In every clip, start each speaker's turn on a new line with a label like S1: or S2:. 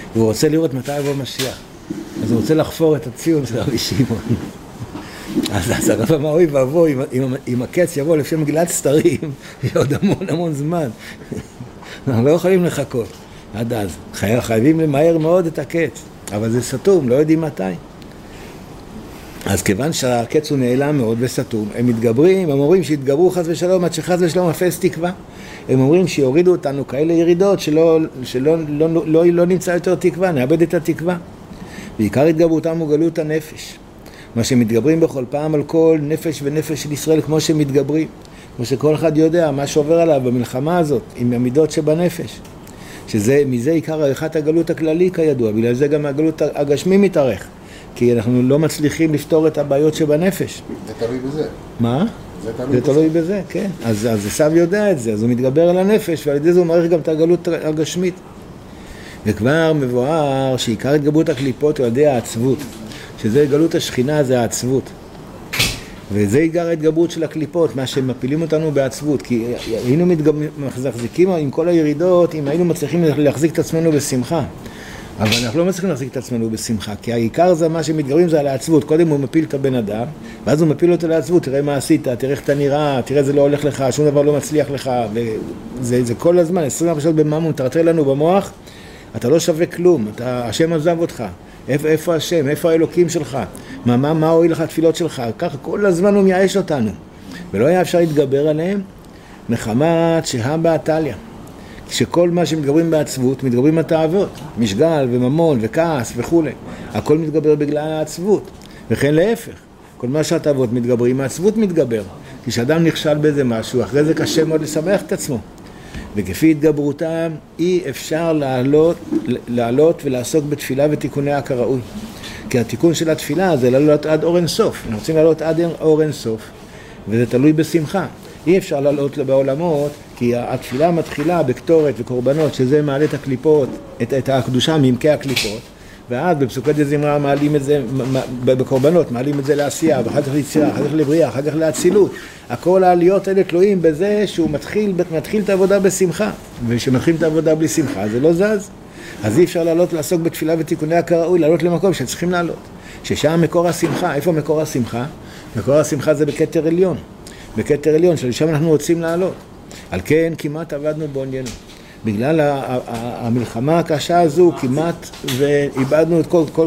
S1: והוא רוצה לראות מתי יבוא משיח. אז הוא רוצה לחפור את הציון של רבי שמעון. אז הרב אמר, אוי ואבוי, אם הקץ יבוא לפי מגילת סתרים, יהיה עוד המון זמן. אנחנו לא יכולים לחכות עד אז. חייבים למהר מאוד את הקץ, אבל זה סתום, לא יודעים מתי. אז כיוון שהקץ הוא נעלם מאוד וסתום, הם מתגברים, הם אומרים שהתגברו חס ושלום, עד שחס ושלום אפס תקווה. הם אומרים שיורידו אותנו כאלה ירידות שלא נמצא יותר תקווה, נאבד את התקווה. בעיקר התגברותם הוא גלות הנפש. מה שמתגברים בכל פעם על כל נפש ונפש של ישראל, כמו שמתגברים, כמו שכל אחד יודע מה שעובר עליו במלחמה הזאת, עם המידות שבנפש. מזה עיקר עריכת הגלות הכללי כידוע, בגלל זה גם הגלות הגשמי מתארך. כי אנחנו לא מצליחים לפתור את הבעיות שבנפש.
S2: זה תלוי בזה.
S1: מה? זה תלוי בזה, כן. אז עשיו יודע את זה, אז הוא מתגבר על הנפש, ועל ידי זה הוא מעריך גם את הגלות הגשמית. וכבר מבואר שעיקר התגברות הקליפות הוא על ידי העצבות, שזה גלות השכינה, זה העצבות. וזה עיקר ההתגברות של הקליפות, מה שמפילים אותנו בעצבות, כי היינו מחזיקים עם כל הירידות, אם היינו מצליחים להחזיק את עצמנו בשמחה. אבל אנחנו לא מצליחים להחזיק את עצמנו בשמחה, כי העיקר זה מה שמתגברים זה על העצבות. קודם הוא מפיל את הבן אדם, ואז הוא מפיל אותו לעצבות, תראה מה עשית, תראה איך אתה נראה, תראה זה לא הולך לך, שום דבר לא מצליח לך, וזה כל הזמן, 24 שעות בממון, תראה לנו במוח, אתה לא שווה כלום, השם עזב אותך, איפה השם, איפה האלוקים שלך, מה הועיל לך התפילות שלך, ככה כל הזמן הוא מייאש אותנו, ולא היה אפשר להתגבר עליהם, מחמת שהה בעתליה. שכל מה שמתגברים בעצבות, מתגברים בתאוות, משגל וממון וכעס וכו'. הכל מתגבר בגלל העצבות. וכן להפך, כל מה שהתאוות מתגברים, העצבות מתגבר. כשאדם נכשל באיזה משהו, אחרי זה קשה מאוד לשמח את עצמו. וכפי התגברותם, אי אפשר לעלות ולעסוק בתפילה ותיקוניה כראוי. כי התיקון של התפילה זה לעלות עד אור אינסוף. אנחנו רוצים לעלות עד אור אינסוף, וזה תלוי בשמחה. אי אפשר לעלות בעולמות, כי התפילה מתחילה בקטורת וקורבנות, שזה מעלה את הקליפות, את הקדושה מעמקי הקליפות, ואז בפסוקי דזמרה מעלים את זה, בקורבנות מעלים את זה לעשייה, ואחר כך ליצירה, אחר כך לבריאה, אחר כך להצילות. הכל העליות האלה תלויים בזה שהוא מתחיל את העבודה בשמחה, ושמתחיל את העבודה בלי שמחה, זה לא זז. אז אי אפשר לעשות בתפילה ותיקוניה כראוי, לעלות למקום שצריכים לעלות. ששם מקור השמחה, איפה מקור השמחה? מקור השמחה זה בכתר עליון. בכתר עליון, שלשם אנחנו רוצים לעלות. על כן כמעט עבדנו בעוניינו. בגלל המלחמה הקשה הזו כמעט ואיבדנו את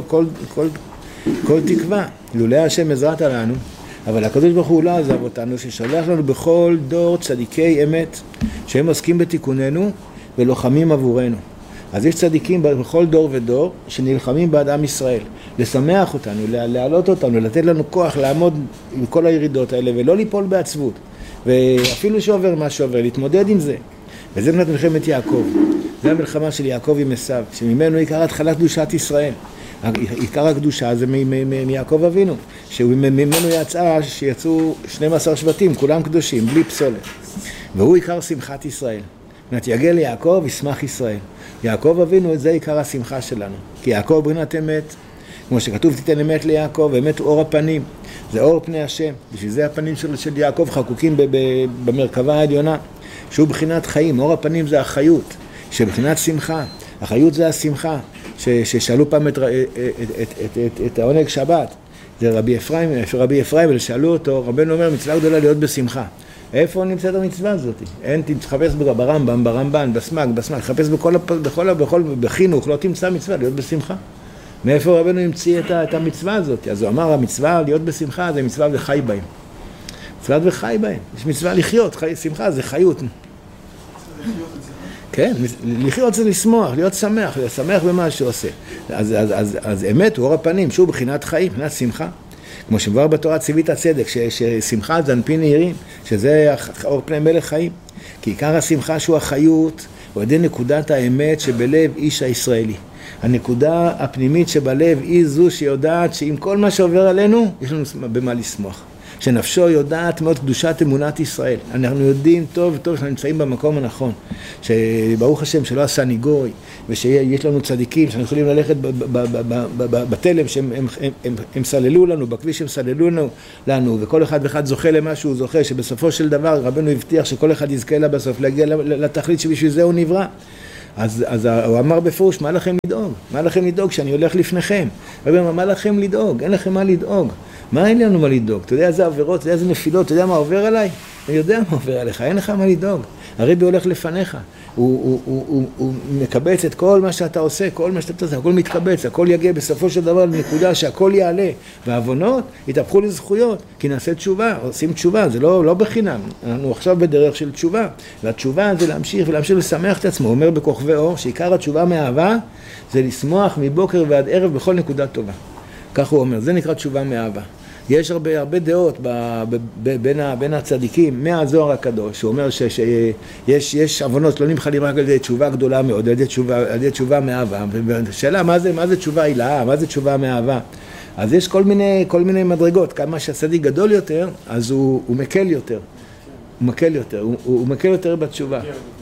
S1: כל תקווה. לולא השם עזרת לנו, אבל הקדוש ברוך הוא לא עזב אותנו, ששולח לנו בכל דור צדיקי אמת, שהם עוסקים בתיקוננו ולוחמים עבורנו. אז יש צדיקים בכל דור ודור שנלחמים בעד עם ישראל, לשמח אותנו, להעלות אותנו, לתת לנו כוח לעמוד עם כל הירידות האלה ולא ליפול בעצבות. ואפילו שעובר מה שעובר, להתמודד עם זה. וזה בנת מלחמת יעקב. זה המלחמה של יעקב עם עשיו, שממנו עיקר התחלת קדושת ישראל. עיקר הקדושה זה מיעקב אבינו, שממנו שיצאו 12 שבטים, כולם קדושים, בלי פסולת. והוא עיקר שמחת ישראל. יגל ליעקב, ישמח ישראל. יעקב אבינו, זה עיקר השמחה שלנו. כי יעקב ברינת אמת, כמו שכתוב תיתן אמת ליעקב, אמת הוא אור הפנים. זה אור פני השם. בשביל זה הפנים של יעקב חקוקים במרכבה העליונה. שהוא בחינת חיים. אור הפנים זה החיות, שבחינת שמחה. החיות זה השמחה. ששאלו פעם את העונג שבת. זה רבי אפרים, שאלו אותו, רבנו אומר, מצווה גדולה להיות בשמחה. איפה נמצאת המצווה הזאת? אין, תחפש ברמב"ם, ברמב"ן, בסמ"ג, תחפש בחינוך, לא תמצא מצווה להיות בשמחה. מאיפה רבנו המציא את המצווה הזאת? אז הוא אמר, המצווה להיות בשמחה זה מצווה וחי בהם. מצווה וחי בהם. יש מצווה לחיות, שמחה זה חיות. כן, לחיות זה לשמוח, להיות שמח במה שהוא אז אמת הוא אור הפנים, שהוא בחינת חיים, בחינת שמחה. כמו שמבואר בתורה ציווית הצדק, ששמחה זה אנפין נהירים, שזה אור פני מלך חיים. כי עיקר השמחה שהוא החיות, הוא ידי נקודת האמת שבלב איש הישראלי. הנקודה הפנימית שבלב היא זו שיודעת שעם כל מה שעובר עלינו, יש לנו במה לשמוח. שנפשו יודעת מאוד קדושת אמונת ישראל. אנחנו יודעים טוב שאנחנו נמצאים במקום הנכון. שברוך השם שלא עשה ניגוי, ושיש לנו צדיקים שאנחנו יכולים ללכת בתלם שהם סללו לנו, בכביש הם סללו לנו, וכל אחד ואחד זוכה למה שהוא זוכה, שבסופו של דבר רבנו הבטיח שכל אחד יזכה לה בסוף, להגיע לתכלית שבשביל זה הוא נברא. אז הוא אמר בפירוש, מה לכם לדאוג? מה לכם לדאוג שאני הולך לפניכם? רבי אמר, מה לכם לדאוג? אין לכם מה לדאוג. מה אין לנו מה לדאוג? אתה יודע איזה עבירות, אתה יודע איזה נפילות, אתה יודע מה עובר עליי? אני יודע מה עובר עליך, אין לך מה לדאוג. הרבי הולך לפניך, הוא מקבץ את כל מה שאתה עושה, כל מה שאתה עושה, הכל מתקבץ, הכל יגיע בסופו של דבר לנקודה שהכל יעלה, והעוונות יתהפכו לזכויות, כי נעשה תשובה, עושים תשובה, זה לא בחינם, אנחנו עכשיו בדרך של תשובה, והתשובה זה להמשיך ולהמשיך לשמח את עצמו, הוא אומר בכוכבי אור, שעיקר התשובה מאהבה, זה לשמוח מבוקר ועד ערב בכל נקודה טובה, כך הוא אומר, זה נקרא תשובה מאהבה. יש הרבה דעות בין הצדיקים מהזוהר הקדוש, הוא אומר שיש עוונות לא נמחלים רק על ידי תשובה גדולה מאוד, על ידי תשובה מאהבה. השאלה מה זה תשובה הילאה, מה זה תשובה מאהבה? אז יש כל מיני מדרגות, כמה שהצדיק גדול יותר, אז הוא מקל יותר. הוא מקל יותר בתשובה.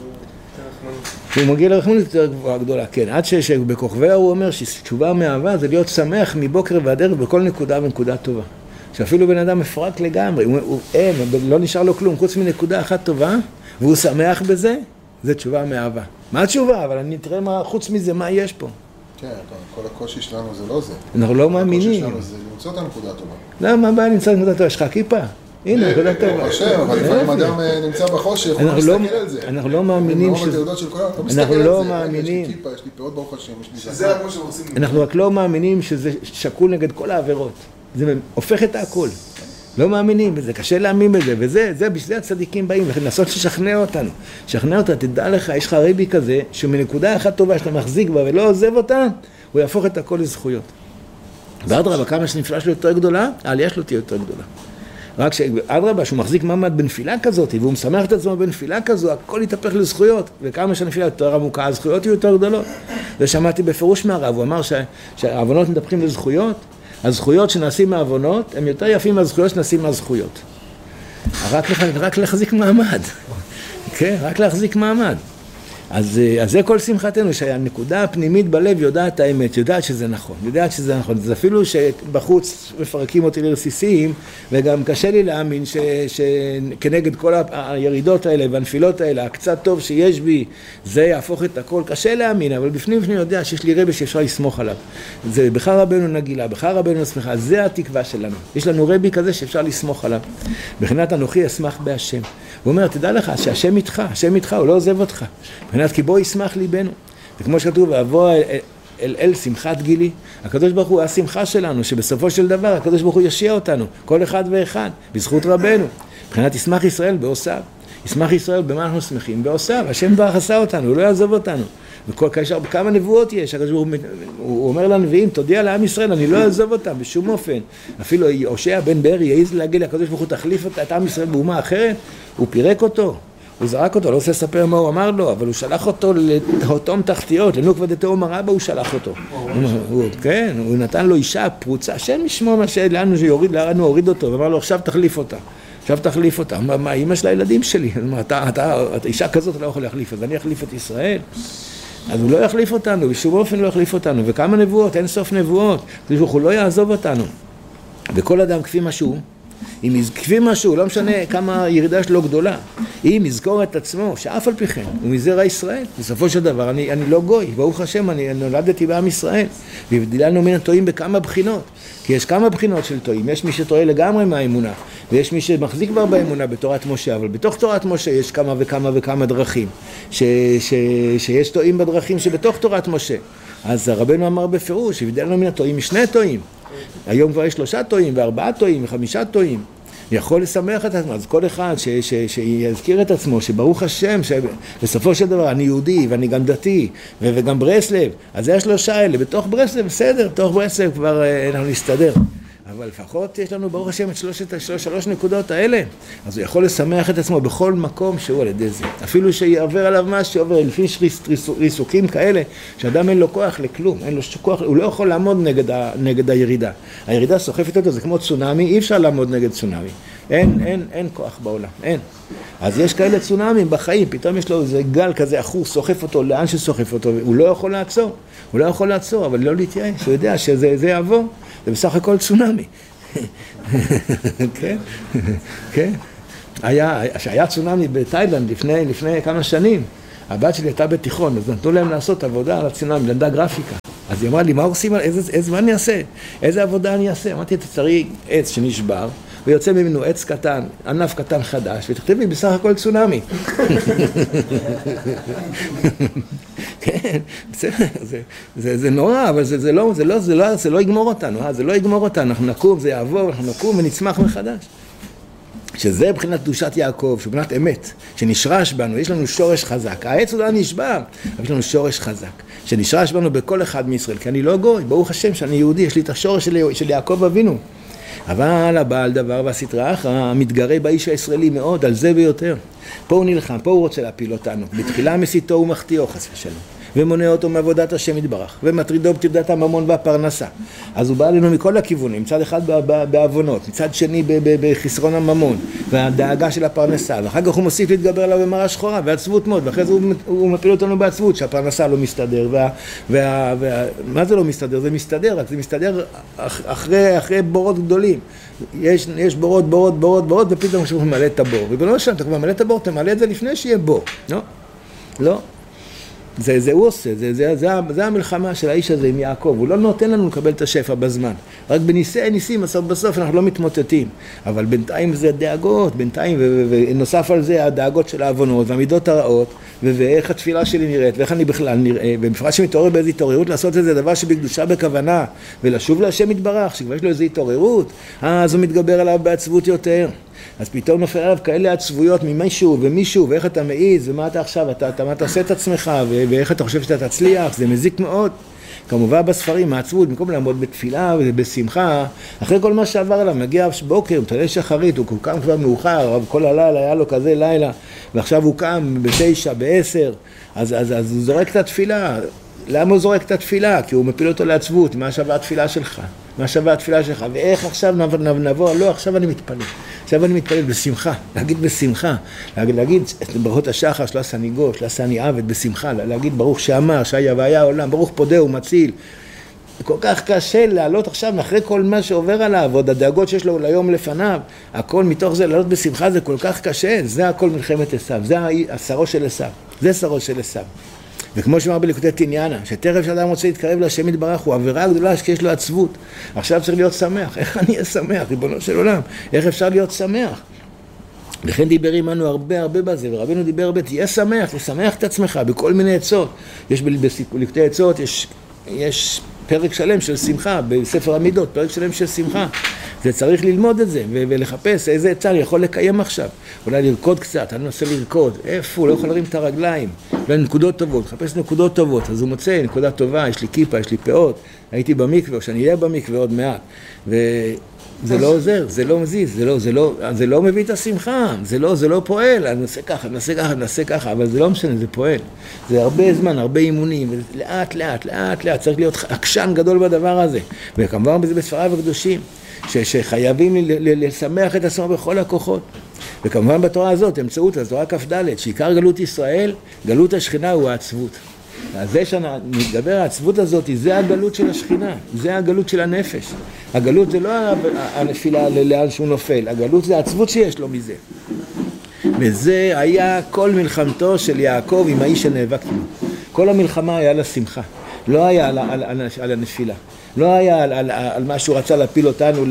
S1: הוא מגיע לרחמנות יותר גדולה, כן, עד שבכוכבי הוא אומר שתשובה מאהבה זה להיות שמח מבוקר ועד ערב בכל נקודה ונקודה טובה. שאפילו בן אדם מפרק לגמרי, לא נשאר לו כלום, חוץ מנקודה אחת טובה, והוא שמח בזה, זה תשובה מאהבה. מה התשובה? אבל אני אתראה מה, חוץ מזה, מה יש פה?
S2: כן, כל הקושי שלנו זה לא זה.
S1: אנחנו לא מאמינים.
S2: הקושי שלנו זה למצוא את הנקודה טובה.
S1: לא, מה הבעיה למצוא את הנקודה טובה? יש לך כיפה? הנה, נקודה טובה.
S2: אבל לפעמים אדם נמצא בחושך, הוא מסתכל על זה.
S1: אנחנו לא מאמינים אנחנו לא מאמינים.
S2: יש לי כיפה, יש לי פאות ברוך השם, יש לי זה.
S3: שזה כמו שעושים.
S1: אנחנו רק לא מאמינים שזה שקול נגד כל העבירות. זה הופך את הכל. לא מאמינים בזה, קשה להאמין בזה, וזה בשביל הצדיקים באים, לנסות לשכנע אותנו. שכנע אותה, תדע לך, יש לך רבי כזה, שמנקודה אחת טובה שאתה מחזיק בה ולא עוזב אותה, הוא יהפוך את הכל לזכויות. ואדרבה, כמה שנפלה שלו יותר גדולה, העלייה שלו תהיה יותר גדולה. רק שאדרבה, שהוא מחזיק מעמד בנפילה כזאת, והוא משמח את עצמו בנפילה כזו, הכל יתהפך לזכויות, וכמה שהנפילה יותר עמוקה, הזכויות יהיו יותר גדולות. ושמעתי בפירוש מהרב, הוא אמר שהעוונות מתהפכים לזכויות, הזכויות שנעשים מהעוונות הם יותר יפים מהזכויות שנעשים מהזכויות. רק להחזיק מעמד. כן, רק להחזיק מעמד. אז זה כל שמחתנו, שהנקודה הפנימית בלב יודעת את האמת, יודעת שזה נכון, זה אפילו שבחוץ מפרקים אותי לרסיסים, וגם קשה לי להאמין שכנגד כל הירידות האלה והנפילות האלה, הקצת טוב שיש בי, זה יהפוך את הכל, קשה להאמין, אבל בפנים יודע שיש לי רבי שאפשר לסמוך עליו. זה בכלל רבנו נגילה, בכלל רבנו שמחה, זה התקווה שלנו. יש לנו רבי כזה שאפשר לסמוך עליו. בחינת אנוכי אשמח בהשם. הוא אומר, תדע לך שהשם איתך, הוא לא עוזב אותך. מבחינת כי בו ישמח ליבנו. וכמו שכתוב, ואבוא אל שמחת גילי, הקדוש ברוך הוא השמחה שלנו, שבסופו של דבר הקדוש ברוך הוא ישיע אותנו, כל אחד ואחד, בזכות רבנו. מבחינת ישמח ישראל בעושיו. ישמח ישראל במה אנחנו שמחים? בעושיו. השם ברך עשה אותנו, הוא לא יעזוב אותנו. כמה נבואות יש, הוא אומר לנביאים, תודיע לעם ישראל, אני לא אעזוב אותם בשום אופן. אפילו הושע בן בארי יעז להגיד לקדוש ברוך הוא, תחליף את עם ישראל באומה אחרת, הוא פירק אותו, הוא זרק אותו, לא רוצה לספר מה הוא אמר לו, אבל הוא שלח אותו לתהום תחתיות, לנוקבה דתהום הרבה הוא שלח אותו. כן, הוא נתן לו אישה פרוצה, השם ישמור לאן הוא הוריד אותו, ואמר לו, עכשיו תחליף אותה. מה, אמא של הילדים שלי? אתה אישה כזאת לא יכול להחליף, אז אני אחליף את ישראל. אז הוא לא יחליף אותנו, בשום אופן לא יחליף אותנו, וכמה נבואות, אין סוף נבואות, הוא לא יעזוב אותנו. וכל אדם כפי משהו, כפי משהו, לא משנה כמה ירידה שלו גדולה, אם יזכור את עצמו, שאף על פי כן, הוא מזרע ישראל, בסופו של דבר, אני לא גוי, ברוך השם, אני נולדתי בעם ישראל, והבדילנו מן הטועים בכמה בחינות, כי יש כמה בחינות של טועים, יש מי שטועה לגמרי מהאמונה, ויש מי שמחזיק כבר באמונה בתורת משה, אבל בתוך תורת משה יש כמה וכמה דרכים, שיש טועים בדרכים שבתוך תורת משה. אז רבנו אמר בפירוש, הבדילנו מן הטועים משני טועים, היום כבר יש 3 טועים ו4 טועים ו5 טועים. יכול לשמח את עצמו, אז כל אחד שיזכיר את עצמו, שברוך השם, שבסופו של דבר אני יהודי ואני גם דתי וגם ברסלב, אז זה 3 האלה, בתוך ברסלב, בסדר, בתוך ברסלב כבר אנחנו נסתדר. אבל לפחות יש לנו ברוך השם את 3 נקודות האלה, אז הוא יכול לשמח את עצמו בכל מקום שהוא על ידי זה. אפילו שיעבר עליו מה שעובר, לפי ריסוקים כאלה, שאדם אין לו כוח לכלום, אין לו כוח, הוא לא יכול לעמוד נגד הירידה. הירידה סוחפת אותו, זה כמו צונאמי, אי אפשר לעמוד נגד צונאמי. אין כוח בעולם, אין. אז יש כאלה צונאמים בחיים, פתאום יש לו איזה גל כזה אחור, סוחף אותו, לאן שסוחף אותו, הוא לא יכול לעצור, אבל לא להתייאש, הוא יודע שזה יעבור. זה בסך הכל צונאמי. כן, כן. היה צונאמי בתאילנד לפני כמה שנים, הבת שלי הייתה בתיכון, אז נתנו להם לעשות עבודה על הצילום, למדה גרפיקה. אז היא אמרה לי, מה עושים? מה אני אעשה? איזה עבודה אני אעשה? אמרתי, אתה צריך עץ שנשבר, ויוצא ממנו עץ קטן, ענף קטן חדש, ותכתב לי בסך הכל צונאמי. כן, זה נורא, אבל זה לא יגמור אותנו, זה לא יגמור אותנו, אנחנו נקום, זה יעבור, אנחנו נקום ונצמח מחדש. שזה מבחינת קדושת יעקב, שהוא מבחינת אמת, שנשרש בנו, יש לנו שורש חזק. העץ הוא לא נשבר, אבל יש לנו שורש חזק, שנשרש בנו בכל אחד מישראל, כי אני לא גוי, ברוך השם שאני יהודי, יש לי את השורש של יעקב אבינו. אבל הבעל דבר והסטרא אחרא מתגרה באיש הישראלי מאוד, על זה ביותר. פה הוא נלחם, פה הוא רוצה להפיל אותנו. בתחילה מסיתו ומחטיאו חס ושלום. ומונע אותו מעבודת השם יתברך, ומטרידו בטרדת הממון והפרנסה. אז הוא בא אלינו מכל הכיוונים, מצד אחד בעוונות, מצד שני בחסרון הממון, והדאגה של הפרנסה, ואחר כך הוא מוסיף להתגבר עליו במראה שחורה, ועצבות מאוד, ואחרי זה הוא מפיל אותנו בעצבות, שהפרנסה לא מסתדר, מה זה לא מסתדר? זה מסתדר, רק זה מסתדר אחרי בורות גדולים. יש בורות, ופתאום כשהוא ממלא את הבור, ובלא שם, אתה כבר ממלא את הבור, אתה ממלא את זה לפני שיהיה בור. לא. זה הוא עושה, זה המלחמה של האיש הזה עם יעקב, הוא לא נותן לנו לקבל את השפע בזמן, רק בניסים, בסוף אנחנו לא מתמוטטים, אבל בינתיים זה דאגות, בינתיים, ונוסף על זה הדאגות של העוונות והמידות הרעות, ואיך התפילה שלי נראית, ואיך אני בכלל נראה, ובפרט שמתעורר באיזו התעוררות לעשות את זה דבר שבקדושה בכוונה, ולשוב להשם יתברך, שכבר יש לו איזו התעוררות, אז הוא מתגבר עליו בעצבות יותר. אז פתאום נופל עליו כאלה עצבויות ממישהו ומישהו, ואיך אתה מעיז, ומה אתה עכשיו, מה אתה עושה את עצמך, ואיך אתה חושב שאתה תצליח, זה מזיק מאוד. כמובן בספרים, העצבות, במקום לעמוד בתפילה ובשמחה, אחרי כל מה שעבר עליו, מגיע בוקר, מתעלה שחרית, הוא קם כבר מאוחר, כל הלילה היה לו כזה לילה, ועכשיו הוא קם ב9, ב10, אז הוא זורק את התפילה. למה הוא זורק את התפילה? כי הוא מפיל אותו לעצבות, מה שווה התפילה שלך? מה שווה התפילה שלך? ואיך עכשיו נבוא? לא, עכשיו אני מתפלל בשמחה, להגיד בשמחה, להגיד ברכות השחר של הסניגור, של הסני עבד, בשמחה, להגיד ברוך שאמר, שהיה והיה העולם, ברוך פודה ומציל. כל כך קשה לעלות עכשיו, אחרי כל מה שעובר עליו, עוד הדאגות שיש לו ליום לפניו, הכל מתוך זה, לעלות בשמחה זה כל כך קשה, זה הכל מלחמת עשיו, זה השרו של עשיו, זה שרו של עשיו. וכמו שאמר בליקוטי תניאנה, שתרף שאדם רוצה להתקרב להשם יתברך, הוא עבירה גדולה שיש לו עצבות. עכשיו צריך להיות שמח. איך אני אהיה שמח, ריבונו של עולם? איך אפשר להיות שמח? לכן דיבר עמנו הרבה בזה, ורבינו דיבר הרבה, תהיה שמח, תשמח את עצמך בכל מיני עצות. יש בליקוטי עצות, יש פרק שלם של שמחה, בספר המידות, פרק שלם של שמחה. זה צריך ללמוד את זה, ולחפש איזה עצה אני יכול לקיים עכשיו. אולי לרקוד קצת, אני מנסה לרקוד. איפה? הוא לא יכול להרים את הרגליים. אולי נקודות טובות, לחפש נקודות טובות. אז הוא מוצא נקודה טובה, יש לי כיפה, יש לי פאות, הייתי במקווה, או שאני אהיה במקווה עוד מעט. וזה לא עוזר, זה לא מזיז, זה לא מביא את השמחה, זה לא פועל. אני נעשה ככה, אבל זה לא משנה, זה פועל. זה הרבה זמן, הרבה אימונים, לאט, צריך להיות עקשן גדול בדבר הזה. וכמובן בזה בספריו הקדושים. שחייבים לשמח את עצמם בכל הכוחות. וכמובן בתורה הזאת, אמצעות התורה כ"ד, שעיקר גלות ישראל, גלות השכינה הוא העצבות. אז זה שנתגבר העצבות הזאת, זה הגלות של השכינה, זה הגלות של הנפש. הגלות זה לא הנפילה לאן שהוא נופל, הגלות זה העצבות שיש לו מזה. וזה היה כל מלחמתו של יעקב עם האיש שנאבק עמו. כל המלחמה היה על השמחה, לא היה על הנפילה. לא היה על מה שהוא רצה להפיל אותנו,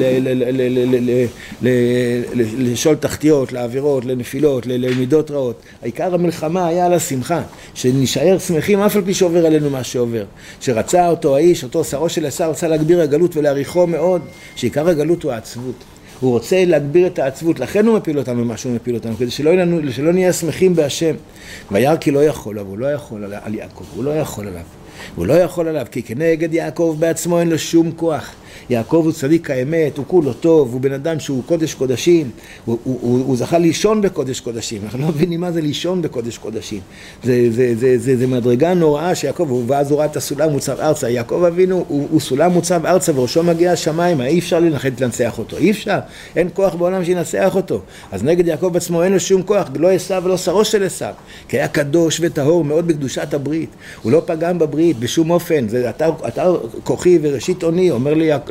S1: לשאול תחתיות, לעבירות, לנפילות, למידות רעות. העיקר המלחמה היה על השמחה, שנשאר שמחים אף על פי שעובר עלינו מה שעובר. שרצה אותו האיש, אותו שרו של עשיו, רצה להגביר הגלות ולהעריכו מאוד, שעיקר הגלות הוא העצבות. הוא רוצה להגביר את העצבות, לכן הוא מפיל אותנו מה שהוא מפיל אותנו, כדי שלא נהיה שמחים בהשם. וירא כי לא יכול עליו, הוא לא יכול על יעקב, הוא לא יכול עליו, כי כנגד יעקב בעצמו אין לו שום כוח. יעקב הוא צדיק האמת, הוא כולו טוב, הוא בן אדם שהוא קודש קודשים, הוא זכה לישון בקודש קודשים. אנחנו לא מבינים מה זה לישון בקודש קודשים. זה מדרגה נוראה שיעקב, ואז הוא ראה את הסולם מוצב ארצה. יעקב אבינו הוא סולם מוצב ארצה וראשו מגיע השמיים, אי אפשר לנצח אותו, אי אפשר, אין כוח בעולם שינצח אותו. אז נגד יעקב בעצמו אין לו שום כוח, לא עשיו ולא שרו של עשיו, כי היה קדוש וטהור מאוד בקדושת הברית. הוא לא פגם בברית בשום אופן, אתה כוחי וראשית עוני, אומר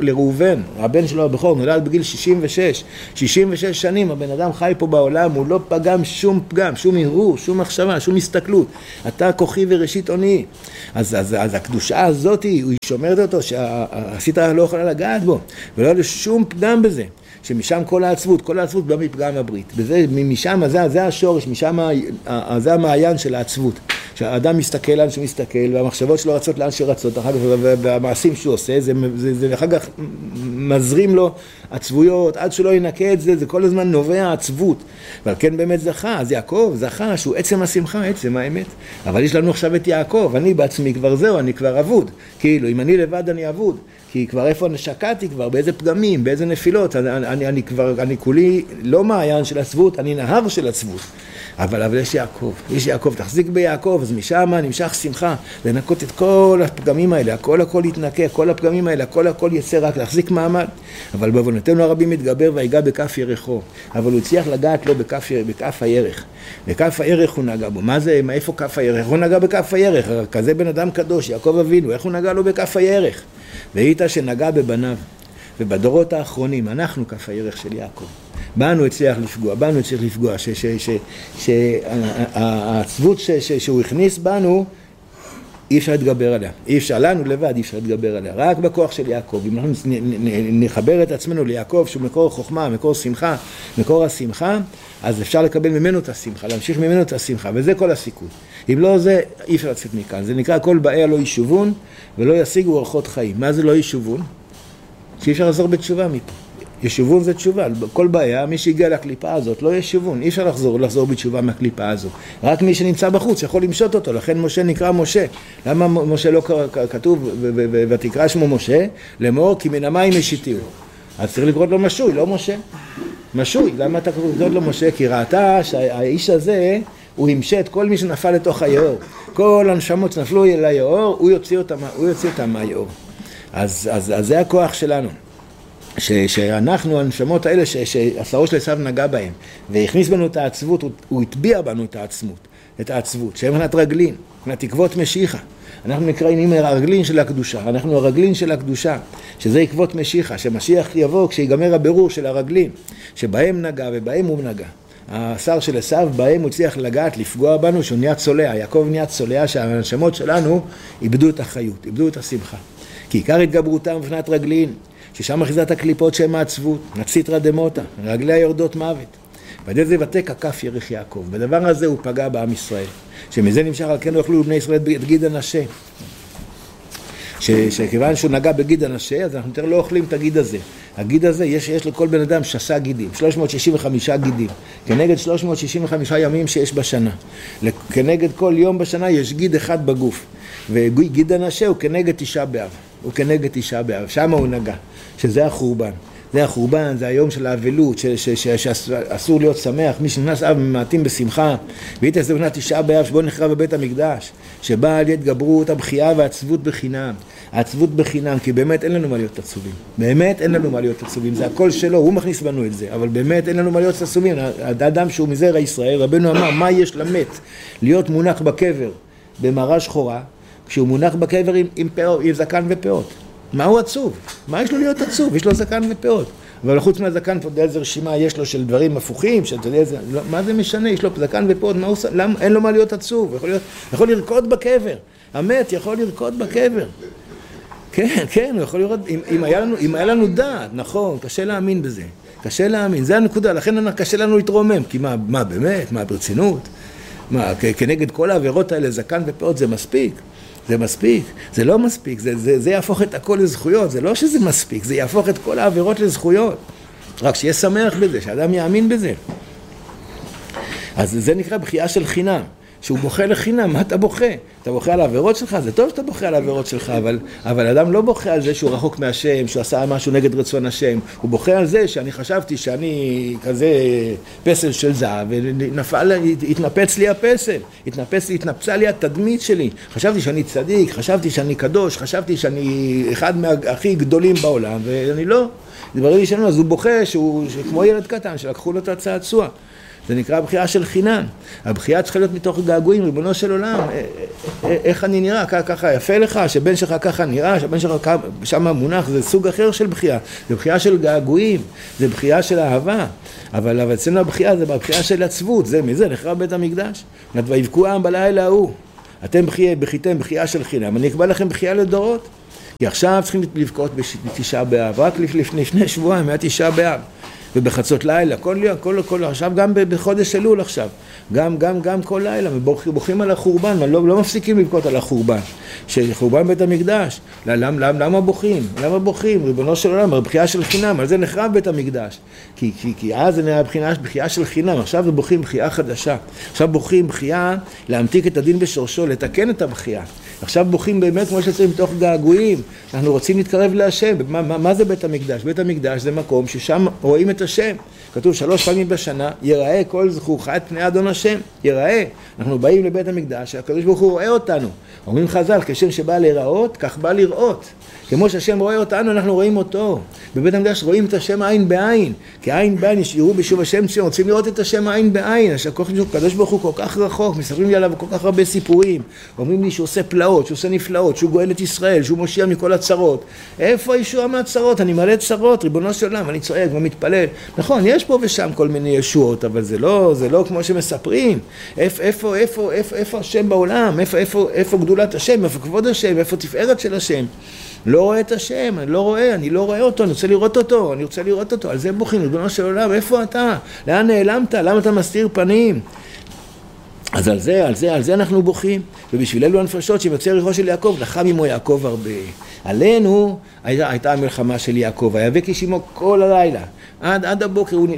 S1: לראובן, הבן שלו הבכור, נולד בגיל 66 שנים, הבן אדם חי פה בעולם, הוא לא פגם, שום הרהור, שום מחשבה, שום הסתכלות. אתה כוחי וראשית עוני. אז הקדושה הזאת, היא שומרת אותו, שהסטרה לא יכולה לגעת בו, ולא היה שום פגם בזה. שמשם כל העצבות בא מפגם הברית. משם, זה השורש, משם זה המעיין של העצבות. שהאדם מסתכל לאן שהוא מסתכל, והמחשבות שלו רצות לאן שרצות, והמעשים שהוא עושה, זה אחר כך מזרים לו עצבויות, עד שלא ינקה את זה, זה כל הזמן נובע עצבות. ועל כן באמת זכה, אז יעקב זכה שהוא עצם השמחה, עצם האמת. אבל יש לנו עכשיו את יעקב, אני בעצמי כבר זהו, אני כבר אבוד. כאילו, אם אני לבד אני אבוד. כי כבר איפה שקעתי כבר, באיזה פגמים, באיזה נפילות, אני כולי לא מעיין של עצבות, אני נהר של עצבות. אבל יש יעקב, תחזיק ביעקב, אז משם נמשך שמחה, לנקות את כל הפגמים האלה, הכל יתנקה, כל הפגמים האלה, הכל יצא רק להחזיק מעמד. אבל בעוונותינו הרבים מתגבר ויגע בכף ירחו, אבל הוא הצליח לגעת לו בכף הירך. בכף הירך הוא נגע בו. מאיפה כף הירך? הוא נגע בכף הירך, כזה בן אדם קדוש, יעקב אבינו, איך הוא נגע לו בכף הירך? והיית שנגע בבניו, ובדורות האחרונים, אנחנו כף הירך של יעקב. באנו הצליח לפגוע, שהעצבות שהוא הכניס בנו, אי אפשר להתגבר עליה. לנו לבד אי אפשר להתגבר עליה. רק בכוח של יעקב. אם אנחנו נחבר את עצמנו ליעקב, שהוא מקור חוכמה, מקור שמחה, מקור השמחה, אז אפשר לקבל ממנו את השמחה, להמשיך ממנו את השמחה, וזה כל הסיכוי. אם לא זה, אי אפשר לצאת מכאן. זה נקרא כל באי לא ישובון, ולא ישיגו אורחות חיים. מה זה לא ישובון? שאי אפשר לחזור בתשובה מפה. ישובון זה תשובה, כל בעיה, מי שהגיע לקליפה הזאת לא ישובון, אי אפשר לחזור בתשובה מהקליפה הזאת. רק מי שנמצא בחוץ יכול למשות אותו, לכן משה נקרא משה. למה משה לא כתוב ותקרא שמו משה? לאמור כי מן המים השיתיהו. אז צריך לקרוא לו משוי, לא משה. משוי, למה אתה קורא לו משה? כי ראתה שהאיש הזה הוא ימשת כל מי שנפל לתוך היאור. כל הנשמות שנפלו אל היאור, הוא יוציא אותם מהיאור. אז זה הכוח שלנו. שאנחנו, הנשמות האלה שהשרו של עשיו נגע בהם והכניס בנו את העצבות, הוא הטביע בנו את העצבות, שהם מנת רגלין, מנת תקוות משיחה. אנחנו נקראים הרגלין של הקדושה, אנחנו הרגלין של הקדושה, שזה עקבות משיחה, שמשיח יבוא כשיגמר הבירור של הרגלין, שבהם נגע ובהם הוא נגע. השר של עשיו, בהם הוא הצליח לגעת, לפגוע בנו, שהוא נהיה צולע, יעקב נהיה צולע, שהנשמות שלנו איבדו את החיות, איבדו את השמחה. כי עיקר התגברותם מבחינת רגלין, ששם אחיזת הקליפות שהם העצבות, נצית דמותה, רגלי היורדות מוות. ועד זה ותק הכף ירך יעקב. בדבר הזה הוא פגע בעם ישראל. שמזה נמשך על כן לא יאכלו בני ישראל את גיד הנשה. שכיוון שהוא נגע בגיד הנשה, אז אנחנו יותר לא אוכלים את הגיד הזה. הגיד הזה, יש לכל בן אדם שסה גידים, 365 גידים, כנגד 365 ימים שיש בשנה. כנגד כל יום בשנה יש גיד אחד בגוף. וגיד הנשה הוא כנגד 9 באב. שם הוא נגע, שזה החורבן. זה החורבן, זה היום של האבלות, שאסור להיות שמח. מי שנכנס אב ממעטים בשמחה. והיית זה בנת 9 באב שבו נחרב בבית המקדש, שבא על יד גברות הבכייה והעצבות בחינם. העצבות בחינם, כי באמת אין לנו מה להיות עצובים. באמת אין לנו מה להיות עצובים. זה הכל שלו, הוא מכניס בנו את זה. אבל באמת אין לנו מה להיות עצובים. האדם שהוא מזרע ישראל, רבנו אמר, מה יש למת? להיות מונח בקבר במראה שחורה, כשהוא מונח בקבר עם זקן ופאות. מה הוא עצוב? מה יש לו להיות עצוב? יש לו זקן ופאות. אבל חוץ מהזקן פה, איזה רשימה יש לו של דברים הפוכים, מה זה משנה? יש לו זקן ופאות, אין לו מה להיות עצוב. יכול לרקוד בקבר. המת יכול לרקוד בקבר. כן, הוא יכול לראות, אם היה לנו דעת, נכון, קשה להאמין בזה. קשה להאמין, זה הנקודה, לכן קשה לנו להתרומם. כי מה באמת? מה ברצינות? כנגד כל העבירות האלה, זקן ופאות זה מספיק? זה מספיק, זה לא מספיק, זה יהפוך את הכל לזכויות, זה לא שזה מספיק, זה יהפוך את כל העבירות לזכויות. רק שיהיה שמח בזה, שאדם יאמין בזה. אז זה נקרא בחייה של חינם, שהוא בוכה לחינם, מה אתה בוכה? אתה בוכה על העבירות שלך? זה טוב שאתה בוכה על העבירות שלך, אבל אדם לא בוכה על זה שהוא רחוק מהשם, שהוא עשה משהו נגד רצון השם. הוא בוכה על זה שאני חשבתי שאני כזה פסל של זהב, והתנפץ לי הפסל, התנפצה לי התדמית שלי. חשבתי שאני צדיק, חשבתי שאני קדוש, חשבתי שאני אחד מהכי גדולים בעולם, ואני לא. זה בריא לי שלנו, אז הוא בוכה שהוא כמו ילד קטן, שלקחו לו את הצעצוע. זה נקרא בחייה של חינם. הבחייה צריכה להיות מתוך געגועים, ריבונו של עולם, איך אני נראה, ככה יפה לך, שבן שלך ככה נראה, שבן שלך שם מונח, זה סוג אחר של בחייה, זה בחייה של געגועים, זה בחייה של אהבה, אבל אצלנו הבחייה זה בחייה של עצבות, זה מזה נחרב בית המקדש. ויבכו העם בלילה ההוא, אתם בכיתם בחייה של חינם, אני אקבע לכם בחייה לדורות, כי עכשיו צריכים לבכות בתשעה באב, רק לפני שבועיים היה תשעה באב, ובחצות לילה, כל עכשיו גם בחודש אלול עכשיו, גם כל לילה, ובוכים על החורבן, לא מפסיקים לבכות על החורבן, שחורבן בית המקדש. למה בוכים? ריבונו של עולם, הבחייה של חינם, על זה נחרב בית המקדש, כי אז זה נראה בחייה של חינם, עכשיו זה בוכים בחייה חדשה, עכשיו בוכים בחייה להמתיק את הדין בשורשו, לתקן את הבחייה. עכשיו בוכים באמת כמו שצריכים מתוך געגועים, אנחנו רוצים להתקרב להשם. מה זה בית המקדש? בית המקדש זה מקום ששם רואים את השם. כתוב 3 פעמים בשנה, יראה כל זכורך את פני אדון השם, יראה. אנחנו באים לבית המקדש, הקדוש ברוך הוא רואה אותנו. אומרים חז"ל, כשם שבא לראות, כך בא לראות. כמו שהשם רואה אותנו, אנחנו רואים אותו. בבית המקדש רואים את השם עין בעין. כי עין בעין יראו בשוב השם ציון, רוצים לראות את השם עין בעין. הקדוש ברוך הוא כל כך רחוק, מספרים לי עליו כל כך הרבה סיפורים. אומרים לי שהוא עושה פלאות, שהוא עושה נפלאות, שהוא גואל את ישראל, שהוא מושיע מכל הצרות. איפה הישועה מהצרות? אני מלא צרות, ריבונו של עולם, אני צועק ומתפלל. נכון, יש פה ושם כל מיני ישועות, אבל זה לא כמו שמספרים. איפה השם בעולם? איפה גדולת השם? איפה כבוד השם? איפה תפארת של השם? לא רואה את השם, אני לא רואה אותו, אני רוצה לראות אותו, על זה בוכים, ריבונו של עולם, איפה אתה? לאן נעלמת? למה אתה מסתיר פנים? אז על זה אנחנו בוכים, ובשבילנו הנפשות שיוצא ריחו של יעקב, לחם עמו יעקב הרבה. עלינו הייתה המלחמה של יעקב, היאבק איש עמו כל הלילה, עד הבוקר הוא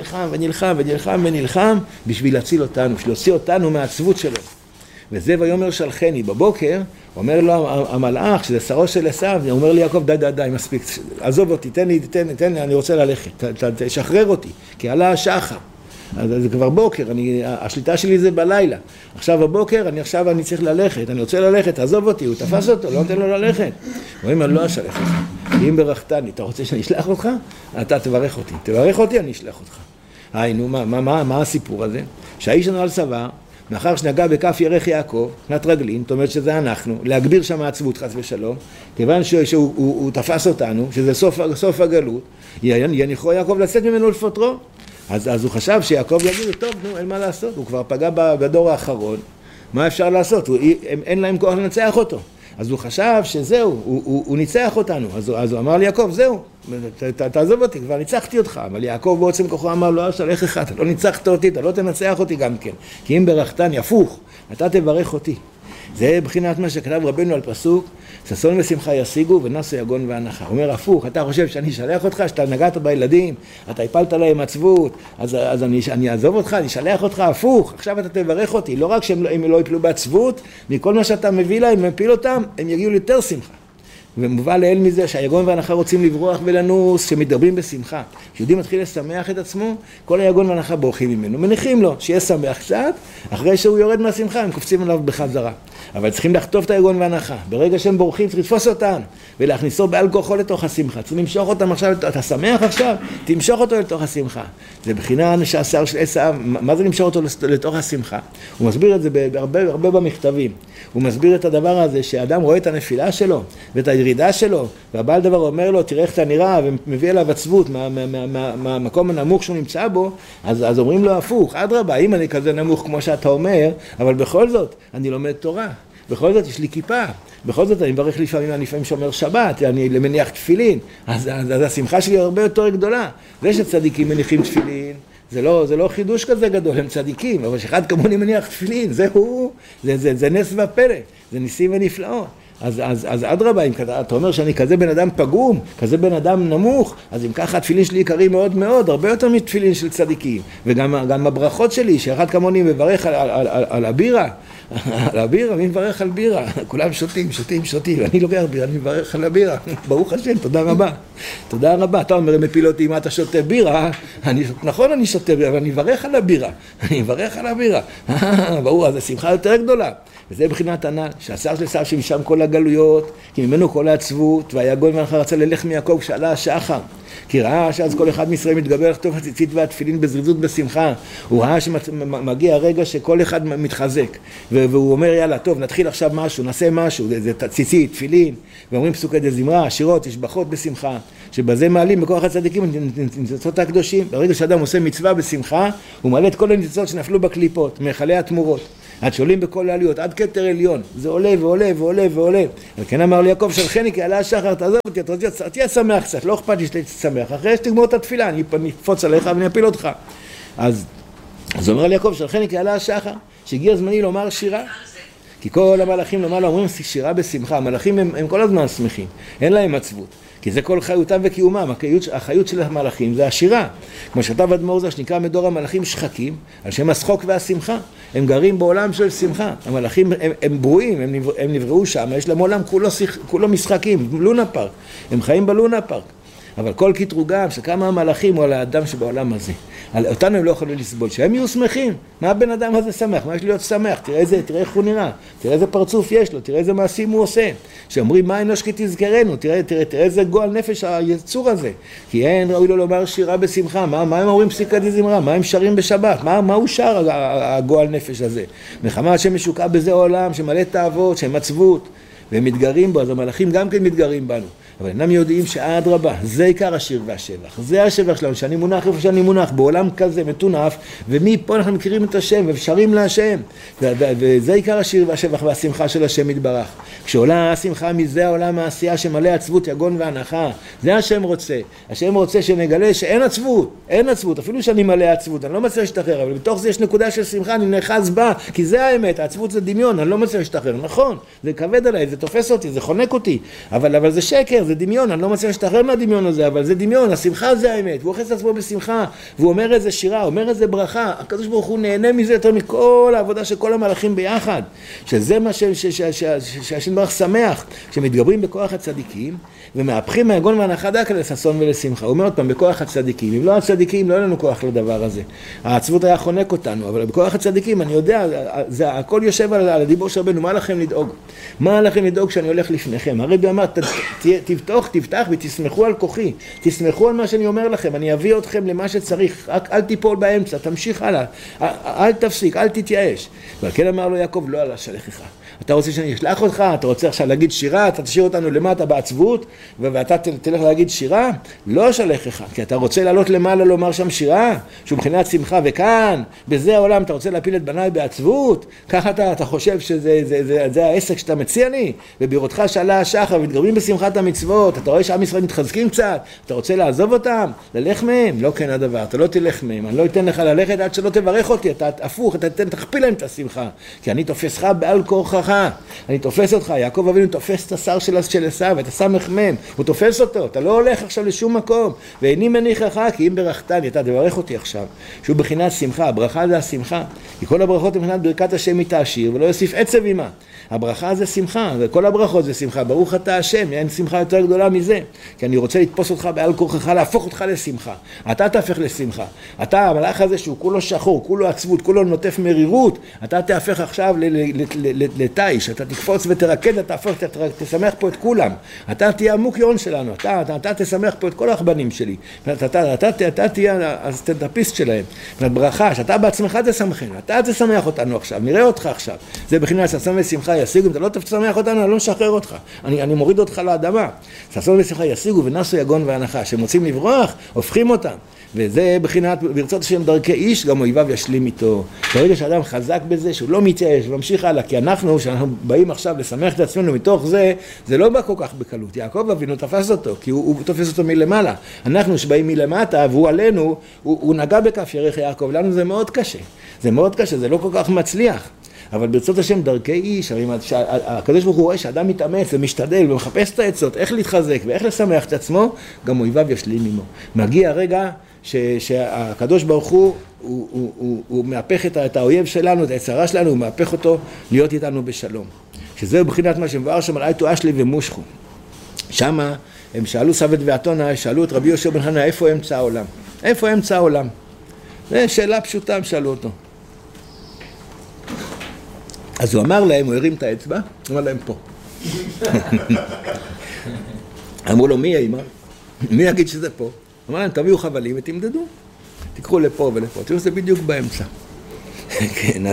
S1: נלחם, בשביל להציל אותנו, בשביל להוציא אותנו מהעצבות שלו. וזה ויאמר שלחני, בבוקר אומר לו המלאך, שזה שרו של עשיו, הוא אומר לי יעקב, די, מספיק, עזוב אותי, תן לי, אני רוצה ללכת, תשחרר אותי, כי עלה השחר. אז זה כבר בוקר, השליטה שלי זה בלילה. עכשיו בבוקר, אני צריך ללכת, אני רוצה ללכת, עזוב אותי, הוא תפס אותו, לא נותן לו ללכת. הוא אומר, לא אשלח אותך, אם ברכתני, אתה רוצה שאני אשלח אותך? אתה תברך אותי, אני אשלח אותך. היינו, מה הסיפור הזה? שהאיש הנועל סבר, מאחר שנגע בכף ירך יעקב, נת רגלין, זאת אומרת שזה אנחנו, להגביר שם העצבות חס ושלום, כיוון שהוא תפס אותנו, שזה סוף הגלות, יניחו יעקב לצאת ממנו לפטרו. אז הוא חשב שיעקב יגיד, טוב, אין מה לעשות, הוא כבר פגע בדור האחרון, מה אפשר לעשות? אין להם כוח לנצח אותו. אז הוא חשב שזהו, הוא ניצח אותנו, אז הוא אמר לי יעקב, זהו, תעזוב אותי, כבר ניצחתי אותך, אבל יעקב בעצם כוחו אמר לו, שלך אחד, אתה לא ניצחת אותי, אתה לא תנצח אותי גם כן, כי אם ברכתני, הפוך, אתה תברך אותי. זה בחינת מה שכתב רבנו על פסוק, ששון ושמחה ישיגו ונסו יגון ואנחה. הוא אומר הפוך, אתה חושב שאני אשלח אותך, שאתה נגעת בילדים, אתה הפלת להם עצבות, אז אני אעזוב אותך, אני אשלח אותך, הפוך, עכשיו אתה תברך אותי, לא רק שהם לא יפלו בעצבות, מכל מה שאתה מביא להם, מפיל אותם, הם יגיעו ליותר שמחה. ומובא לאל מזה שהיגון והנחה רוצים לברוח ולנוס, שמתדרבים בשמחה. כשיהודי מתחיל לשמח את עצמו, כל היגון והנחה בורחים ממנו, מניחים לו שיהיה שמח קצת, אחרי שהוא יורד מהשמחה הם קופצים עליו בחזרה. אבל צריכים לחטוף את היגון והנחה. ברגע שהם בורחים צריך לתפוס אותם ולהכניסו בעל כוחו לתוך השמחה. צריך למשוך אותם עכשיו, אתה שמח עכשיו? תמשוך אותו לתוך השמחה. זה בחינה שהשר של עשיו, מה זה למשוך אותו לתוך השמחה? הוא מסביר את זה הרבה במכתבים. הוא מסביר את הדבר הזה שהאדם רואה את הנפילה שלו ואת הירידה שלו, והבעל דבר אומר לו, תראה איך אתה נראה, ומביא אליו עצבות מהמקום הנמוך שהוא נמצא בו, אז אומרים לו הפוך, אדרבה, אם אני כזה נמוך כמו שאתה אומר, אבל בכל זאת, אני לומד תורה, בכל זאת יש לי כיפה, בכל זאת אני מברך לפעמים שומר שבת, אני מניח תפילין, אז השמחה שלי הרבה יותר גדולה. זה שצדיקים מניחים תפילין, זה לא חידוש כזה גדול, הם צדיקים, אבל שאחד כמוני מניח תפילין, זה נס והפלא, זה ניסים ונפלאות. אז אדרבה, אם אתה אומר שאני כזה בן אדם פגום, כזה בן אדם נמוך, אז אם ככה התפילין שלי יקרים מאוד מאוד, הרבה יותר מתפילין של צדיקים. וגם הברכות שלי, שאחד כמוני מברך על הבירה, על הבירה, מי מברך על בירה? כולם שותים, אני לוקח בירה, אני מברך על הבירה. ברוך השם, תודה רבה. אתה אומר, מפיל אותי, מה אתה שותה בירה? נכון, אני שותה בירה, אבל אני מברך על הבירה. ברור, אז השמחה יותר גדולה. וזה בחינת הנ"ל, שהשר של שר שמשם כל הגלויות, כי ממנו כל העצבות, והיגון והנחה רצה ללך מיעקב כשעלה השחר. כי ראה שאז כל אחד מישראל מתגבר לכתוב הציצית והתפילין בזריזות בשמחה. הוא ראה שמגיע הרגע שכל אחד מתחזק, והוא אומר יאללה טוב נתחיל עכשיו משהו, נעשה משהו, זה ציצית, תפילין, ואומרים פסוקי דזמרה, שירות, תשבחות בשמחה, שבזה מעלים בכוח הצדיקים ניצוצות הקדושים. ברגע שאדם עושה מצווה בשמחה, הוא מעלה את כל הניצוצות שנפלו בקליפות, מאכלי התמורות, עד שעולים בכל העליות, עד כתר עליון, זה עולה ועולה ועולה ועולה. על כן אמר לי יעקב שלחני כי עלה השחר, תעזוב אותי, תהיה שמח קצת, לא אכפת לי שתהיה שמח, אחרי שתגמור את התפילה אני אקפוץ עליך ואני אפיל אותך. אז אומר לי יעקב שלחני כי עלה השחר, שהגיע זמני לומר שירה, כי כל המלאכים למעלה אומרים שירה בשמחה. המלאכים הם כל הזמן שמחים, אין להם עצבות, כי זה כל חיותם וקיומם. החיות של המלאכים זה השירה, כמו שכתב אדמו"ר זקס שנקרא מדור המלאכים שחקים על שם השחוק והשמחה. הם גרים בעולם של שמחה. המלאכים הם ברואים, הם נבראו שם, יש להם עולם כולו משחקים, לונה פארק, הם חיים בלונה פארק. אבל כל קטרוגם שכמה המלאכים הוא על האדם שבעולם הזה, אותנו הם לא יכולים לסבול, שהם יהיו שמחים. מה הבן אדם הזה שמח? מה יש להיות שמח? תראה איך הוא נראה, תראה איזה פרצוף יש לו, תראה איזה מעשים הוא עושה. שאומרים מה אנוש כי תזכרנו, תראה איזה גועל נפש היצור הזה, כי אין ראוי לו לומר שירה בשמחה. מה הם אומרים פסיקה דזמרה? מה הם שרים בשבת? מה הוא שר הגועל נפש הזה? מחמת שמשוקע בזה עולם שמלא תאוות, שהם עצבות והם מתגרים בו. אז המלאכים גם כן מתגרים בנו, אבל אינם יודעים שעד רבה, זה עיקר השיר והשבח. זה השבח שלנו, שאני מונח איפה שאני מונח, בעולם כזה מטונף, ומפה אנחנו מכירים את השם ושרים להשם. וזה עיקר השיר והשבח והשמחה של השם יתברך. כשעולה השמחה מזה העולם העשייה שמלא עצבות, יגון והנחה. זה השם רוצה. השם רוצה שנגלה שאין עצבות, אין עצבות, אפילו שאני מלא עצבות, אני לא מצליח להשתחרר, אבל בתוך זה יש נקודה של שמחה, אני נחז בה, כי זה האמת, העצבות זה דמיון, אני לא מצליח להשתחרר. נכון, זה כבד עליי, זה תופס אותי, זה חונק אותי, אבל זה שקר, זה דמיון, אני לא מצליח להשתחרר מהדמיון הזה, אבל זה דמיון, השמחה זה האמת. והוא אוחז את עצמו בשמחה, והוא אומר איזה שירה, אומר איזה ברכה. הקדוש ברוך הוא נהנה מזה יותר מכל העבודה של כל המלאכים ביחד, שזה מה שהשם ברוך שמח, שמתגברים בכוח הצדיקים ומהפכים מהיגון והנחה דקה לששון ולשמחה. הוא אומר עוד פעם, בכוח הצדיקים. אם לא הצדיקים, לא היה לנו כוח לדבר הזה. העצבות היה חונק אותנו, אבל בכוח הצדיקים, אני יודע, זה הכל יושב על הדיבור של רבנו. מה לכם לדאוג? מה לכם לדאוג שאני הולך לפניכם? הרבי אמר, תפתח ותשמחו על כוחי, תשמחו על מה שאני אומר לכם, אני אביא אתכם למה שצריך, רק אל תיפול באמצע, תמשיך הלאה, אל תפסיק, אל תתייאש. ועל כן אמר לו יעקב, לא עלה שלחך. אתה רוצה שאני אשלח אותך? אתה רוצה עכשיו להגיד שירה? אתה תשאיר אותנו למטה בעצבות ואתה תלך להגיד שירה? לא אשלחך, כי אתה רוצה לעלות למעלה לומר שם שירה שהוא מבחינת שמחה, וכאן בזה העולם אתה רוצה להפיל את בניי בעצבות? ככה אתה חושב שזה העסק שאתה מציע לי? ובראותך שעלה השחר ומתגברים בשמחת המצוות, אתה רואה שעם ישראל מתחזקים קצת, אתה רוצה לעזוב אותם? ללך מהם? לא כן הדבר, אתה לא תלך מהם, אני לא אתן לך ללכת עד שלא תברך אותי, אתה הפוך, אתה תכפיל להם את השמחה, כי אני תופסך בעל כורחך. אני תופס אותך. יעקב אבינו תופס את השר של עשיו, את הסמך מם, הוא תופס אותו. אתה לא הולך עכשיו לשום מקום, ואיני מניחך כי אם ברכתני, אתה תברך אותי עכשיו, שהוא בחינת שמחה. הברכה זה השמחה, כי כל הברכות הם בחינת ברכת השם היא תעשיר ולא יוסיף עצב עמה. הברכה זה שמחה, וכל הברכות זה שמחה. ברוך אתה השם, אין שמחה יותר גדולה מזה, כי אני רוצה לתפוס אותך בעל כורחך, להפוך אותך לשמחה. אתה תהפך לשמחה. אתה, המלאך הזה שהוא כולו שחור, כולו עצבות, כולו נוטף מרירות, אתה תהפך עכשיו לתיש, אתה תקפוץ ותרקד, תשמח פה את כולם. אתה תהיה המוקיון שלנו, אתה תשמח פה את כל האחבנים שלי. אתה תהיה הסטנדאפיסט שלהם. ברכה, שאתה בעצמך תשמחנו, אתה תשמח אותנו עכשיו, נראה אותך עכשיו. זה בחינת ששון ושמחה ישיגו, אם אתה לא תשמח אותנו, אני לא משחרר אותך. אני מוריד אותך לאדמה. ששון ושמחה ישיגו ונסו יגון והנחה. שהם רוצים לברוח, הופכים אותם. וזה בחינת ברצות השם דרכי איש, גם אויביו ישלים איתו. ברגע שאדם חזק בזה, שהוא לא מתייאש וממשיך הלאה, כי אנחנו באים עכשיו לשמח את עצמנו מתוך זה, זה לא בא כל כך בקלות. יעקב אבינו תפס אותו, כי הוא תופס אותו מלמעלה. אנחנו שבאים מלמטה, והוא עלינו, הוא נגע בכף ירך יעקב. לנו זה מאוד קשה. זה מאוד קשה, זה לא כל כך מצליח. אבל ברצות השם דרכי איש, הקדוש ברוך הוא רואה שאדם מתאמץ ומשתדל ומחפש את העצות, איך להתחזק ואיך לשמח את עצמו, גם אויביו ישלים עמו. מגיע הרגע שהקדוש ברוך הוא מהפך את האויב שלנו, את היצרה שלנו, הוא מהפך אותו להיות איתנו בשלום. שזה בחינת מה שמבואר שם על אייתו אשלי ומושכו. שמה הם שאלו סבת ואתונה, שאלו את רבי יהושע בן חנניה, איפה אמצע העולם? איפה אמצע העולם? זו שאלה פשוטה, הם שאלו אותו. אז הוא אמר להם, הוא הרים את האצבע, הוא אמר להם פה. אמרו לו, מי האמא? מי יגיד שזה פה? אמר להם, תביאו חבלים ותמדדו. תיקחו לפה ולפה, תראו שזה בדיוק באמצע. כן,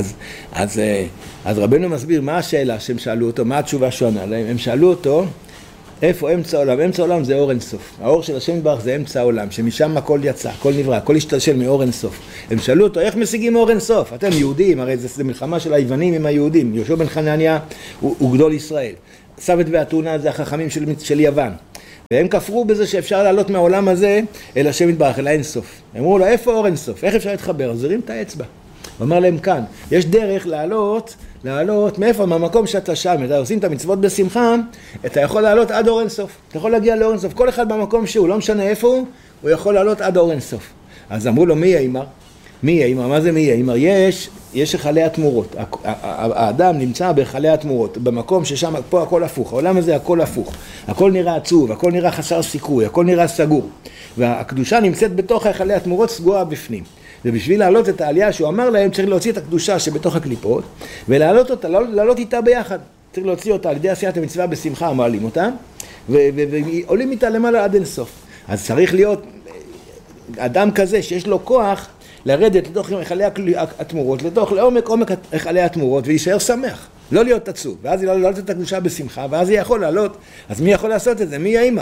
S1: אז רבנו מסביר מה השאלה שהם שאלו אותו, מה התשובה שהוא ענה להם. הם שאלו אותו, איפה אמצע העולם? אמצע העולם זה אור אינסוף. האור של השם יתברך זה אמצע העולם, שמשם הכל יצא, הכל נברא, הכל השתלשל מאור אינסוף. הם שאלו אותו, איך משיגים אור אינסוף? אתם יהודים, הרי זה מלחמה של היוונים עם היהודים. יהושע בן חנניה הוא גדול ישראל. סבת ואתונה זה החכמים של יוון. והם כפרו בזה שאפשר לעלות מהעולם הזה אל השם יתברך, אל האינסוף. הם אמרו לו, איפה אור אינסוף? איך אפשר להתחבר? אז הרים את האצבע. הוא אמר להם כאן, יש דרך לעלות, מאיפה? מהמקום שאתה שם, אתה עושים את המצוות בשמחה, אתה יכול לעלות עד אור אינסוף. אתה יכול להגיע לאור אינסוף. כל אחד במקום שהוא, לא משנה איפה הוא יכול לעלות עד אור אינסוף. אז אמרו לו, מי יאמר? מי יאמר? מה זה מי יאמר? יש היכלי התמורות. האדם נמצא בהיכלי התמורות, במקום ששם פה הכל הפוך. העולם הזה הכל הפוך. הכל נראה עצוב, הכל נראה חסר סיכוי, הכל נראה סגור. והקדושה נמצאת בתוך היכלי התמורות סגורה בפנים. ובשביל להעלות את העלייה שהוא אמר להם, צריך להוציא את הקדושה שבתוך הקליפות, ולהעלות אותה, לעלות איתה ביחד. צריך להוציא אותה על ידי עשיית המצווה בשמחה, מעלים אותה, ועולים איתה למעלה עד אינסוף. אז צריך להיות אדם כזה שיש לו כוח לרדת לתוך היכלי התמורות, לעומק היכלי התמורות, ולהישאר שמח, לא להיות עצוב. ואז לעלות את הקדושה בשמחה, ואז היא יכול לעלות. אז מי יכול לעשות את זה? מי יאמר?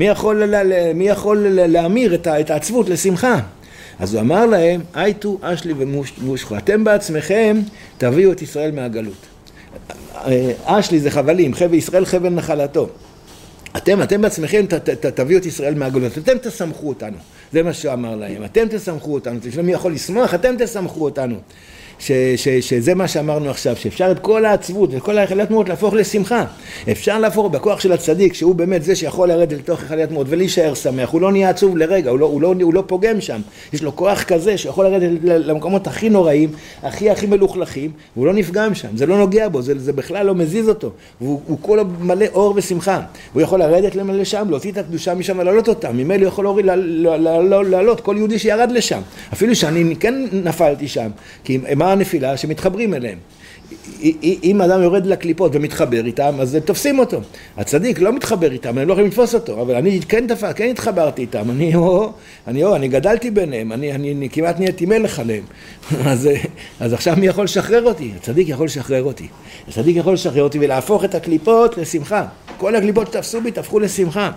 S1: מי יכול להמיר את העצבות לשמחה? אז הוא אמר להם, הייתו אשלי ומושכו, אתם בעצמכם תביאו את ישראל מהגלות. אשלי זה חבלים, חבל ישראל חבל נחלתו. אתם בעצמכם תביאו את ישראל מהגלות, אתם תסמכו אותנו. זה מה שהוא אמר להם, אתם תסמכו אותנו, מי יכול לשמוח, אתם תסמכו אותנו. שזה מה שאמרנו עכשיו, שאפשר את כל העצבות וכל היכלי התמורות להפוך לשמחה. אפשר להפוך בכוח של הצדיק, שהוא באמת זה שיכול לרדת לתוך היכלי התמורות ולהישאר שמח. הוא לא נהיה עצוב לרגע, הוא לא פוגם שם. יש לו כוח כזה שיכול לרדת למקומות הכי נוראים, הכי מלוכלכים, והוא לא נפגם שם. זה לא נוגע בו, זה בכלל לא מזיז אותו. הוא כולו מלא אור ושמחה. הוא יכול לרדת לשם, להוציא את הקדושה משם ולעלות אותה. ממילא הוא יכול לעלות כל יהודי שירד לשם. אפילו שאני כן נפלתי שם, כי מה הנפילה שמתחברים אליהם. אם אדם יורד לקליפות ומתחבר איתם, אז תופסים אותו. הצדיק לא מתחבר איתם, הם לא יכולים לתפוס אותו, אבל אני כן התחברתי איתם, אני גדלתי ביניהם, אני כמעט נהייתי מלך עליהם. אז עכשיו מי יכול לשחרר אותי? הצדיק יכול לשחרר אותי. הצדיק יכול לשחרר אותי ולהפוך את הקליפות לשמחה. כל הקליפות שתפסו בי, תהפכו לשמחה.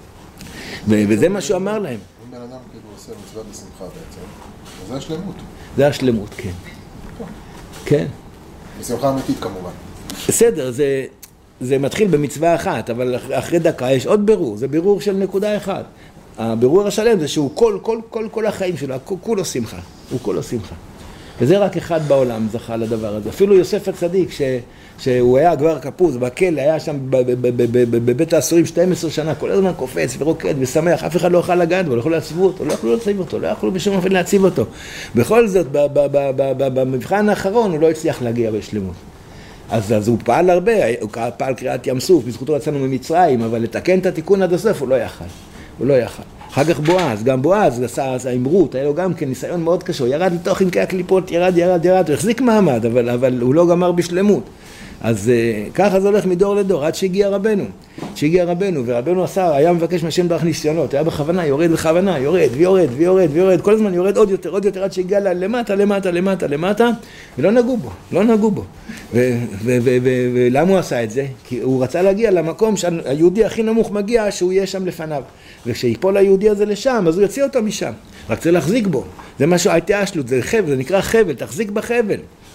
S1: וזה מה שהוא אמר להם.
S2: אם בן אדם כאילו עושה מצווה בשמחה בעצם, אז זה השלמות.
S1: זה השלמות, כן. כן.
S2: בשמחה אמיתית כמובן.
S1: בסדר, זה מתחיל במצווה אחת, אבל אחרי דקה יש עוד בירור, זה בירור של נקודה אחת. הבירור השלם זה שהוא כל החיים שלו, כולו שמחה, הוא כולו שמחה. וזה רק אחד בעולם זכה לדבר הזה. אפילו יוסף הצדיק, שהוא היה כבר כפוז בכלא, היה שם בבית האסורים 12 שנה, כל הזמן קופץ ורוקד ושמח, אף אחד לא יוכל לגעת בו, לא יכול להציב אותו, לא יכלו להציב אותו, לא יכלו בשום אופן להציב אותו. בכל זאת, במבחן האחרון הוא לא הצליח להגיע בשלמות. אז הוא פעל הרבה, הוא פעל קריאת ים סוף, בזכותו יצאנו ממצרים, אבל לתקן את התיקון עד הסוף הוא לא יכל. אחר כך בועז, גם בועז עשה האמרות, היה לו גם כן ניסיון מאוד קשה, הוא ירד לתוך עמקי הקליפות, ירד, הוא החזיק מעמד, אבל הוא לא גמר בשלמות. אז ככה זה הולך מדור לדור, עד שהגיע רבנו, ורבנו היה מבקש מהשם ברך ניסיונות, היה בכוונה, יורד, ויורד, כל הזמן יורד עוד יותר, עד שהגיע למטה, ולא נגעו בו. ולמה הוא עשה את זה? כי הוא רצה להגיע למקום שהיהודי הכי נמוך מגיע, שהוא יהיה שם לפניו. וכשיפול היהודי הזה לשם, אז הוא יוציא אותו משם. רק צריך להחזיק בו. זה משהו, הייתה השלות, זה חבל, זה נקרא חבל, תחזיק בחבל.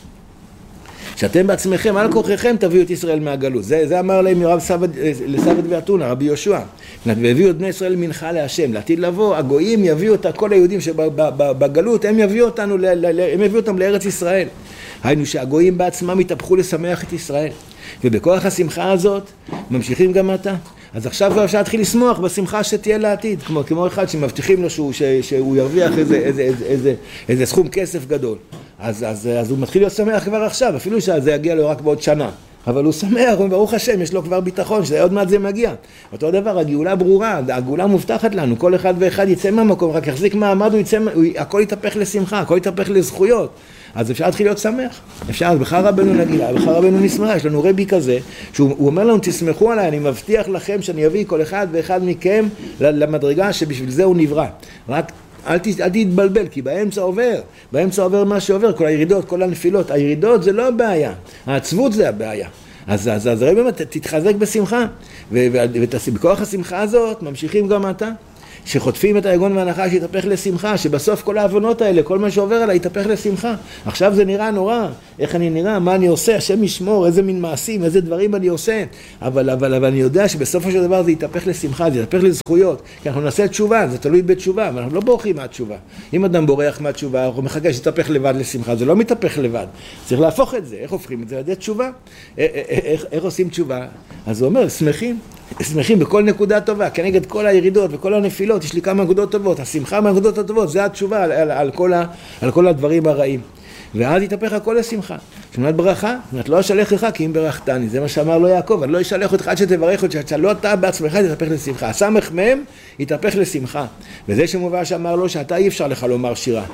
S1: שאתם בעצמכם, על כוחכם תביאו את ישראל מהגלות. זה אמר להם לסבת ואתונה, רבי יהושע. והביאו את בני ישראל מנחה להשם. לעתיד לבוא, הגויים יביאו את כל היהודים שבגלות, הם יביאו אותם לארץ ישראל. היינו שהגויים בעצמם יתהפכו לשמח את ישראל. ובכוח השמחה הזאת, ממשיכים גם עתה. אז עכשיו אפשר להתחיל לשמוח בשמחה שתהיה לעתיד, כמו אחד שמבטיחים לו שהוא ירוויח איזה סכום כסף גדול. אז הוא מתחיל להיות שמח כבר עכשיו, אפילו שזה יגיע לו רק בעוד שנה. אבל הוא שמח, ברוך השם, יש לו כבר ביטחון, שעוד מעט זה מגיע. אותו דבר, הגאולה ברורה, הגאולה מובטחת לנו, כל אחד ואחד יצא מהמקום, רק יחזיק מעמד, הכל יתהפך לשמחה, הכל יתהפך לזכויות. אז אפשר להתחיל להיות שמח. אפשר, בחר רבנו נגילה, בחר רבנו נשמחה. יש לנו רבי כזה, שהוא אומר לנו, תשמחו עליי, אני מבטיח לכם שאני אביא כל אחד ואחד מכם למדרגה שבשביל זה הוא נברא. רק אל תתבלבל, כי באמצע עובר מה שעובר, כל הירידות, כל הנפילות. הירידות זה לא הבעיה, העצבות זה הבעיה. אז הרי באמת תתחזק בשמחה, ובכוח השמחה הזאת ממשיכים גם אתה, שחוטפים את היגון והנחש יתהפך לשמחה, שבסוף כל העוונות האלה, כל מה שעובר עליי יתהפך לשמחה. עכשיו זה נראה נורא, איך אני נראה, מה אני עושה, השם ישמור, איזה מין מעשים, איזה דברים אני עושה, אבל אני יודע שבסופו של דבר זה יתהפך לשמחה, זה יתהפך לזכויות, כי אנחנו נעשה תשובה, זה תלוי בתשובה, אבל אנחנו לא בורחים מהתשובה. אם אדם בורח מהתשובה, הוא מחכה שיתהפך לבד לשמחה, זה לא מתהפך לבד, צריך להפוך את זה. איך הופכים את זה? לדעת תשובה. איך עושים תשובה? אז הוא אומר, שמחים בכל נקודה טובה, כנגד כל הירידות וכל הנפילות, יש לי כמה נקודות טובות, השמחה מהנקודות הטובות, זה התשובה על כל הדברים הרעים. ואז יתהפך הכל לשמחה. שמונת ברכה, זאת לא אשלח לך כי אם ברכתני, זה מה שאמר לו יעקב, אני לא אשלח אותך עד שתברך אותך, עד שלא אתה בעצמך יתהפך לשמחה. הסמך מהם יתהפך לשמחה. וזה שמובא שאמר לו שאתה אי אפשר לך לומר שירה.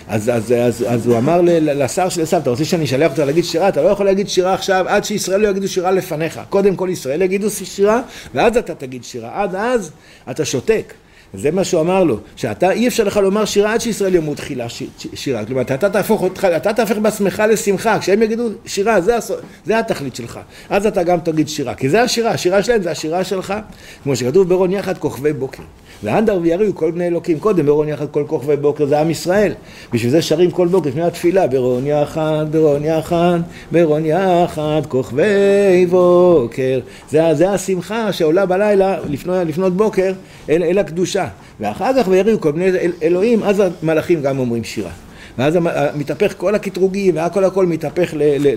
S1: אז הוא אמר לשר של עשיו, אתה רוצה שאני אשלח אותה להגיד שירה? אתה לא יכול להגיד שירה עכשיו עד שישראל לא יגידו שירה לפניך. קודם כל ישראל יגידו שירה, ואז אתה תגיד שירה. עד אז אתה שותק. זה מה שהוא אמר לו, שאתה אי אפשר לך לומר שירה עד שישראל יאמרו תחילה שירה. כלומר, אתה תהפך בעצמך לשמחה, כשהם יגידו שירה, זה התכלית שלך. אז אתה גם תגיד שירה, כי זה השירה, השירה שלהם זה השירה שלך, כמו שכתוב ברון יחד כוכבי בוקר. והנדר ויריעו כל בני אלוקים, קודם ברון יחד כל כוכבי בוקר, זה עם ישראל. בשביל זה שרים כל בוקר לפני התפילה, ברון יחד, ברון יחד, ברון יחד, כוכבי בוקר. זה השמחה שעולה בלילה לפנות בוקר אל הקדושה. ואחר כך ויריעו כל בני אלוהים, אז המלאכים גם אומרים שירה. ואז מתהפך כל הקטרוגים, והכל מתהפך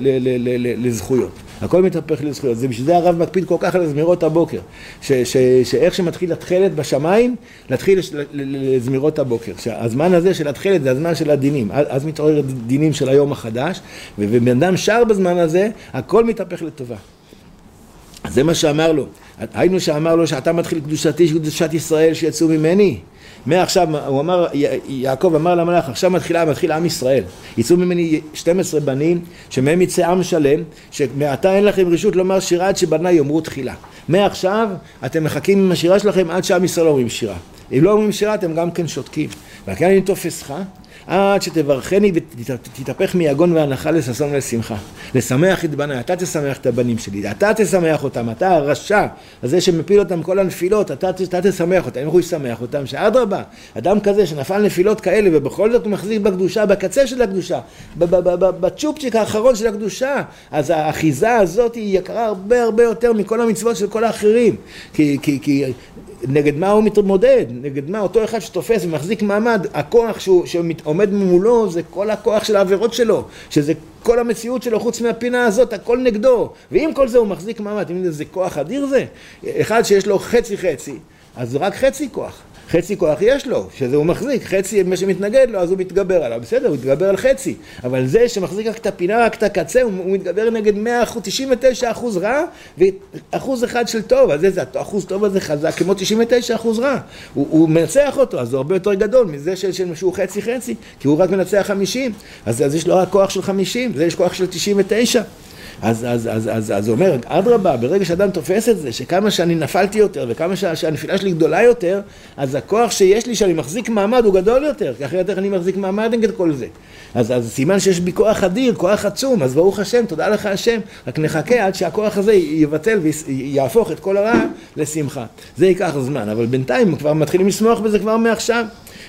S1: לזכויות. הכל מתהפך לזכויות. זה בשביל זה הרב מקפיד כל כך על זמירות הבוקר. שאיך שמתחיל לתחלת בשמיים, להתחיל לזמירות הבוקר. שהזמן הזה של התחלת זה הזמן של הדינים. אז מתעורר דינים של היום החדש, ובן אדם שר בזמן הזה, הכל מתהפך לטובה. אז זה מה שאמר לו. היינו שאמר לו שאתה מתחיל קדושתי, קדושת ישראל שיצאו ממני. מעכשיו, הוא אמר, יעקב אמר למלאך, עכשיו מתחיל עם ישראל. יצאו ממני 12 בנים, שמהם יצא עם שלם, שמעתה אין לכם רשות לומר שירה עד שבני יאמרו תחילה. מעכשיו, אתם מחכים עם השירה שלכם עד שעם ישראל אומרים שירה. אם לא אומרים שירה, אתם גם כן שותקים. וכן אני תופסך, עד שתברכני ותתהפך מיגון והנחה לששון ולשמחה. לשמח את בניי, אתה תשמח את הבנים שלי, אתה תשמח אותם, אתה הרשע, הזה שמפיל אותם כל הנפילות, אתה תשמח אותם, איך הוא ישמח אותם? שאדרבה, אדם כזה שנפל נפילות כאלה ובכל זאת הוא מחזיק בקדושה, בקצה של הקדושה, בצ'ופצ'יק האחרון של הקדושה, אז האחיזה הזאת היא יקרה הרבה יותר מכל המצוות של כל האחרים, כי נגד מה הוא מתמודד? נגד מה? אותו אחד שתופס ומחזיק מעמד, הכוח שעומד מולו זה כל הכוח של העבירות שלו, שזה כל המציאות שלו חוץ מהפינה הזאת, הכל נגדו. ואם כל זה הוא מחזיק מעמד, אם זה כוח אדיר זה, אחד שיש לו חצי, אז רק חצי כוח יש לו, שזה הוא מחזיק, חצי מה שמתנגד לו, אז הוא מתגבר עליו, בסדר, הוא מתגבר על חצי, אבל זה שמחזיק רק את הפינה, רק את הקצה, הוא מתגבר נגד 100%, 99% רע, ואחוז אחד של טוב, אז זה אחוז טוב הזה חזק, כמו 99% רע, הוא מנצח אותו, אז הוא הרבה יותר גדול מזה שהוא חצי, כי הוא רק מנצח 50, אז יש לו רק כוח של 50, זה יש כוח של 99, אז הוא אומר, אדרבה, ברגע שאדם תופס את זה, שכמה שאני נפלתי יותר וכמה שהנפילה שלי גדולה יותר, אז הכוח שיש לי שאני מחזיק מעמד הוא גדול יותר, כי אחרת אני מחזיק מעמד נגד כל זה. אז סימן שיש בי כוח אדיר, כוח עצום, אז ברוך השם, תודה לך השם, רק נחכה עד שהכוח הזה יבטל ויהפוך את כל הרע לשמחה. זה ייקח זמן, אבל בינתיים כבר מתחילים לשמוח בזה כבר מעכשיו,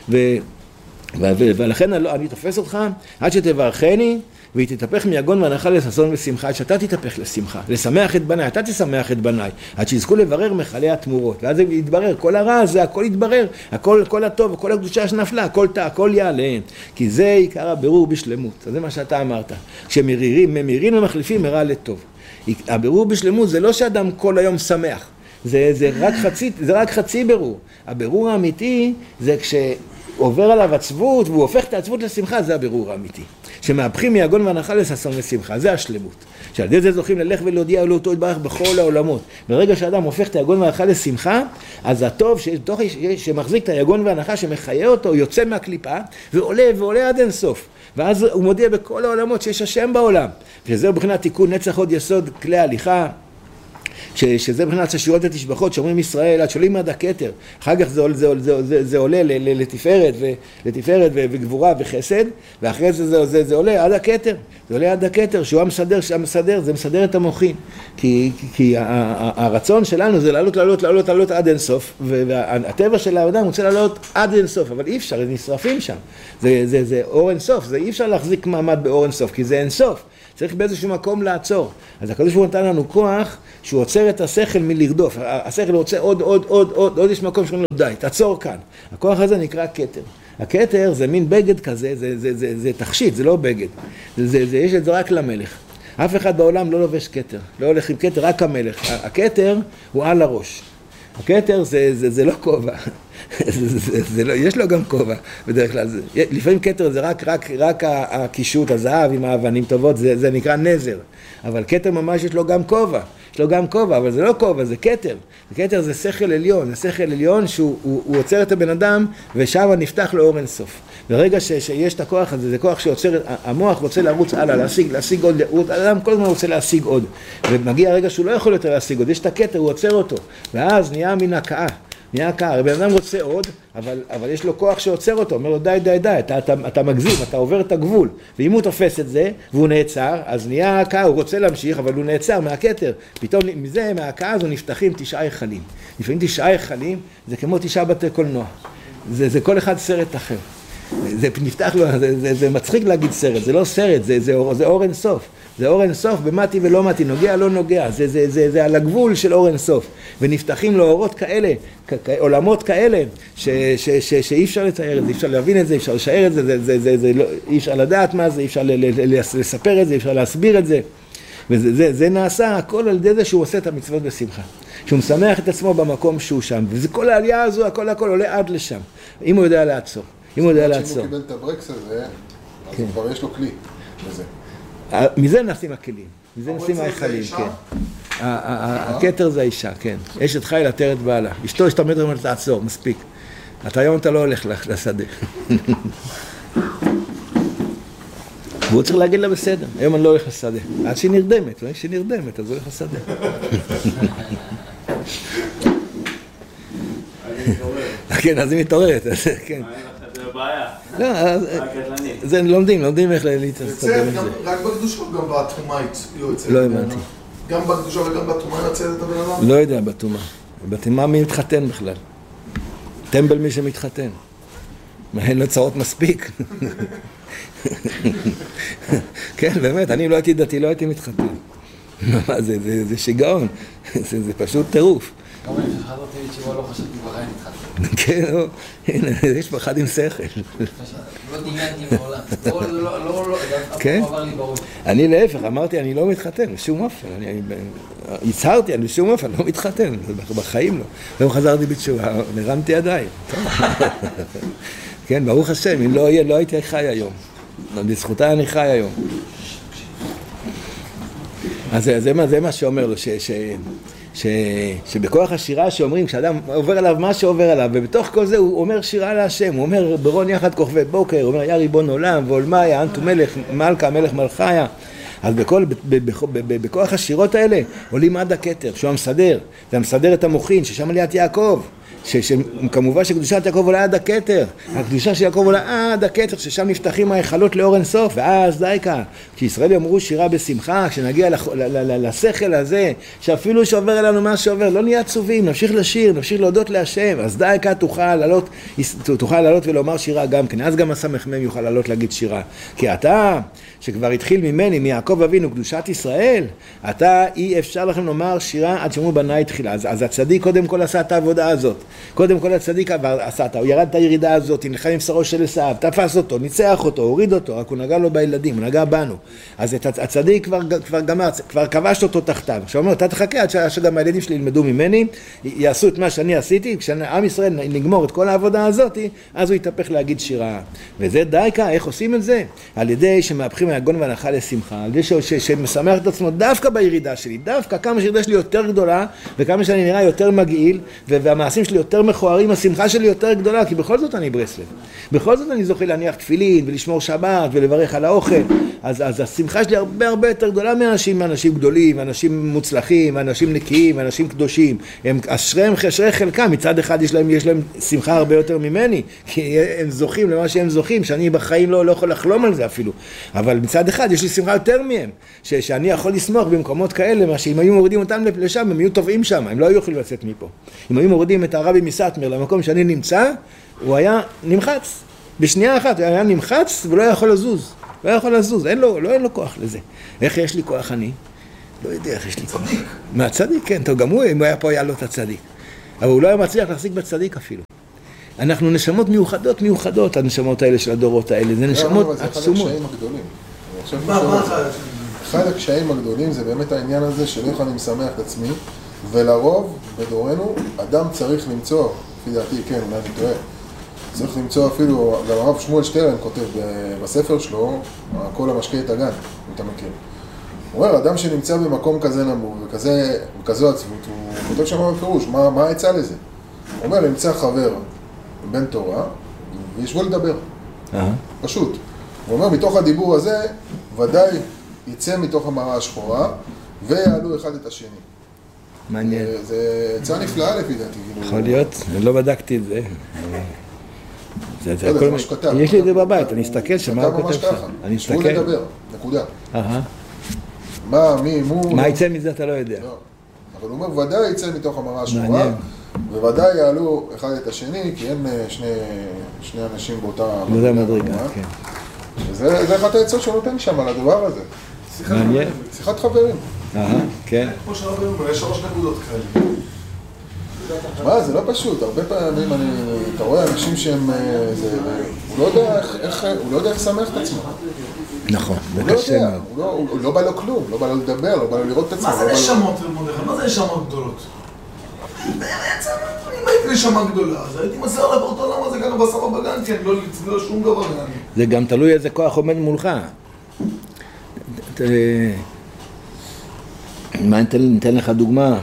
S1: ולכן אני תופס אותך עד שתברכני, והיא תתהפך מיגון והנחה לששון ושמחה, עד שאתה תתהפך לשמחה, לשמח את בניי, אתה תשמח את בניי, עד שיזכו לברר מחלי התמורות, ואז יתברר, כל הרע הזה, הכל יתברר, כל הטוב, כל הקדושה שנפלה, הכל יעלה, כי זה עיקר הבירור בשלמות, זה מה שאתה אמרת, כשממירים ומחליפים מרע לטוב. הבירור בשלמות זה לא שאדם כל היום שמח, זה רק חצי בירור, הבירור האמיתי זה עובר עליו עצבות והוא הופך את העצבות לשמחה, זה הבירור האמיתי. שמהפכים מיגון והנחה לששון ושמחה, זה השלמות. שעל ידי זה זוכים ללך ולהודיע לאותו יתברך בכל העולמות. ברגע שאדם הופך את היגון והנחה לשמחה, אז הטוב שמחזיק את היגון והנחה, שמחיה אותו, יוצא מהקליפה, ועולה ועולה עד אינסוף. ואז הוא מודיע בכל העולמות שיש השם בעולם. ושזהו בחינת תיקון נצח עוד יסוד כלי ההליכה, שזה מבחינת ששירות ותשבחות שאומרים ישראל עד שעולים עד הכתר, אחר כך זה עולה לתפארת וגבורה וחסד, ואחרי זה עולה עד הכתר, זה עולה עד הכתר שהוא המסדר, זה מסדר את המוחין, כי הרצון שלנו זה לעלות עד אינסוף, והטבע של האדם רוצה לעלות עד אינסוף, אבל אי אפשר, הם נשרפים שם, זה אור אינסוף, זה אי אפשר להחזיק מעמד באור אינסוף, כי זה אינסוף, צריך באיזשהו מקום לעצור. אז הקדוש ברוך הוא נתן לנו כוח שהוא עוצר את השכל מלרדוף. השכל רוצה עוד יש מקום שאומרים לו די, תעצור כאן. הכוח הזה נקרא כתר. הכתר זה מין בגד כזה, זה תכשיט, זה לא בגד. יש את זה רק למלך. אף אחד בעולם לא לובש כתר, לא הולך עם כתר, רק המלך. הכתר הוא על הראש. הכתר זה לא כובע. יש לו גם כובע בדרך כלל, לפעמים כתר זה רק הקישוט, הזהב עם האבנים טובות, זה נקרא נזר, אבל כתר ממש יש לו גם כובע, אבל זה לא כובע, זה כתר, כתר זה שכל עליון, שהוא עוצר את הבן אדם ושם נפתח לו אור אינסוף. ברגע שיש את הכוח הזה, זה כוח שעוצר, המוח רוצה לרוץ הלאה, להשיג עוד, האדם כל הזמן רוצה להשיג עוד, ומגיע הרגע שהוא לא יכול יותר להשיג עוד, יש את הכתר, הוא עוצר אותו, ואז נהיה מן הקאה. נהיה קר, בן אדם רוצה עוד, אבל יש לו כוח שעוצר אותו, אומר לו די, אתה מגזים, אתה עובר את הגבול, ואם הוא תופס את זה, והוא נעצר, אז נהיה קר, הוא רוצה להמשיך, אבל הוא נעצר מהכתר, פתאום מזה, מהקאה הזו נפתחים 9 היכלים, לפעמים 9 היכלים, זה כמו 9 בתי קולנוע, זה כל אחד סרט אחר, זה נפתח לו, זה מצחיק להגיד סרט, זה לא סרט, זה אור אינסוף, זה אור אינסוף, במתי ולא מתי, נוגע לא נוגע, זה על הגבול של אור אינסוף, ונפתחים לו אורות כאלה, עולמות כאלה, שאי אפשר לתאר את זה, אי אפשר להבין את זה, אי אפשר לשער את זה, אי אפשר לדעת מה זה, אי אפשר לספר את זה, אי אפשר להסביר את זה, וזה נעשה הכל על ידי זה שהוא עושה את המצוות בשמחה, שהוא משמח את עצמו במקום שהוא שם, וזה כל העלייה הזו, הכל עולה עד לשם, אם הוא יודע לעצור. אם הוא
S2: קיבל את הברקס הזה, אז כבר יש לו כלי לזה.
S1: מזה נשים הכלים, מזה נשים ההיכלים, כן. הכתר זה האישה, כן. אשת חיל עטרת בעלה. אשתו תמיד אומרת לעצור, מספיק. היום אתה לא הולך לשדה. והוא צריך להגיד לה בסדר, היום אני לא הולך לשדה. עד שהיא נרדמת, אז הוא הולך לשדה. כן, אז היא מתעוררת, כן. לא, זה לומדים איך להתסדר עם זה.
S2: רק בקדושה או גם בתרומה יוצאת?
S1: לא הבנתי.
S2: גם בקדושה וגם בתרומה יוצאת את הבן אדם?
S1: לא יודע בתרומה. בתרומה מי מתחתן בכלל? טמבל מי שמתחתן. אין לו צרות מספיק. כן, באמת, אני לא הייתי דתי, לא הייתי מתחתן. זה שיגעון, זה פשוט טירוף.
S3: כמה אני חזרתי לתשובה לא חשבתי בחיים מתחתן.
S1: כן, הנה, יש פחד עם שכל.
S3: לא דמיינתי מעולם.
S1: כן? אני להפך, אמרתי, אני לא מתחתן, בשום אופן. הצהרתי, אני בשום אופן, לא מתחתן, בחיים לא. היום חזרתי בתשובה, נרמתי ידיים. כן, ברוך השם, אם לא הייתי חי היום. בזכותה אני חי היום. אז זה מה שאומר לו, שבכוח השירה שאומרים, כשאדם עובר עליו מה שעובר עליו, ובתוך כל זה הוא אומר שירה להשם, הוא אומר ברון יחד כוכבי בוקר, הוא אומר יא ריבון עולם ועולמיה, אנטו מלך מלכה, מלך מלכיה. אז בכוח השירות האלה עולים עד הכתר, שהוא המסדר, זה המסדר את המוחין, ששם עליית יעקב, כמובן שקדושת יעקב עולה עד הכתר, הקדושה של יעקב עולה עד הכתר, ששם נפתחים ההיכלות לאור אינסוף, ואז דייקה, כשישראל יאמרו שירה בשמחה, כשנגיע לשכל הזה, שאפילו שעובר אלינו מה שעובר, לא נהיה עצובים, נמשיך לשיר, נמשיך להודות להשם, אז דייקה תוכל לעלות ולומר שירה גם כן, אז גם הסמ"ם יוכל לעלות להגיד שירה, כי אתה, שכבר התחיל ממני, מיעקב אבינו, קדושת ישראל, אתה אי אפשר לכם לומר שירה עד שאמרו בניי תחילה, אז הצדיק קודם כל עשה את העבודה הזאת, קודם כל הצדיק עשה, הוא ירד את הירידה הזאת, נלחם עם שרו של עשיו, תפס אותו, ניצח אותו, הוריד אותו, רק הוא נגע לו בילדים, הוא נגע בנו. אז הצדיק כבר גמר, כבר כבש אותו תחתיו. עכשיו הוא אומר, אתה תחכה עד שגם הילדים שלי ילמדו ממני, יעשו את מה שאני עשיתי, כשעם ישראל נגמור את כל העבודה הזאת, אז הוא יתהפך להגיד שירה. וזה דייקה, איך עושים את זה? על ידי שמהפכים מהגון והנחה לשמחה, על ידי שמשמח את עצמו דווקא בירידה שלי, דווקא כמה שירידה שלי יותר גדולה, וכמה שאני נראה יותר מגעיל, והמעשים שלי יותר מכוערים, השמחה שלי יותר גדולה, כי בכל זאת אני ברסלב. בכל זאת אני זוכה להניח תפילין ולשמור שבת ולברך על האוכל. אז השמחה שלי הרבה יותר גדולה מאנשים גדולים, אנשים מוצלחים, אנשים נקיים, אנשים קדושים. הם אשרי חלקם, מצד אחד יש להם שמחה הרבה יותר ממני, כי הם זוכים למה שהם זוכים, שאני בחיים לא יכול לחלום על זה אפילו. אבל מצד אחד יש לי שמחה יותר מהם, שאני יכול לשמוח במקומות כאלה, מה שאם היו מורידים אותם לשם, הם היו טובעים שם, הם לא היו יכולים לצאת מפה. אם היו מורידים את הרבי מסטמר למקום שאני נמצא, הוא היה נמחץ. בשנייה אחת הוא היה נמחץ ולא יכול לזוז. לא יכול לזוז, אין לו כוח לזה. איך יש לי כוח אני? לא יודע איך יש לי כוח. צדיק. מהצדיק, כן, טוב, גם הוא, אם הוא היה פה, היה לו את הצדיק. אבל הוא לא היה מצליח להחזיק בצדיק אפילו. אנחנו נשמות מיוחדות, הנשמות האלה של הדורות האלה. זה נשמות עצומות.
S2: אחד הקשיים הגדולים זה באמת העניין הזה של איך אני משמח את עצמי, ולרוב, בדורנו, אדם צריך למצוא, לפי דעתי, כן, אולי אני טועה, צריך למצוא אפילו, גם הרב שמואל שטרן כותב בספר שלו, כל המשקה את הגן, אם אתה מכיר. הוא אומר, אדם שנמצא במקום כזה נמוך וכזו עצבות, הוא כותב שם בפירוש, מה העצה לזה? הוא אומר, נמצא חבר בן תורה, וישבו לדבר. פשוט. הוא אומר, מתוך הדיבור הזה, ודאי יצא מתוך המראה השחורה, ויעלו אחד את השני.
S1: מעניין.
S2: זה עצה נפלאה לפי דעתי.
S1: יכול להיות, אני לא בדקתי את זה.
S2: זה מה שכתב.
S1: יש לי את זה בבית, אני אסתכל שמה הוא כותב שם. אני אסתכל.
S2: שבו לדבר, נקודה.
S1: מה יצא מזה אתה לא יודע.
S2: אבל הוא אומר, ודאי יצא מתוך המראה השחורה, וודאי יעלו אחד את השני, כי אין שני אנשים באותה
S1: מדרגה.
S2: זה אחת העצות שנותן שם על הדבר הזה.
S1: מעניין.
S2: שיחת חברים.
S1: כן.
S4: כמו שהרבה אומר, יש 3 נקודות כאלה.
S2: מה, זה לא פשוט, הרבה פעמים אתה רואה אנשים שהם, הוא לא יודע איך לשמח את עצמו.
S1: נכון, זה קשה מאוד.
S2: הוא לא בא לו כלום, לא בא לו לדבר, לא בא לו לראות את עצמו.
S4: מה זה נשמות, מרדכי? מה זה נשמות גדולות? אם הייתי נשמה גדולה, אז הייתי מסר לעבור את העולם הזה ככה בסבא בגן, כן, לא לצבוע שום דבר.
S1: זה גם תלוי איזה כוח עומד מולך. מה, ניתן לך דוגמה.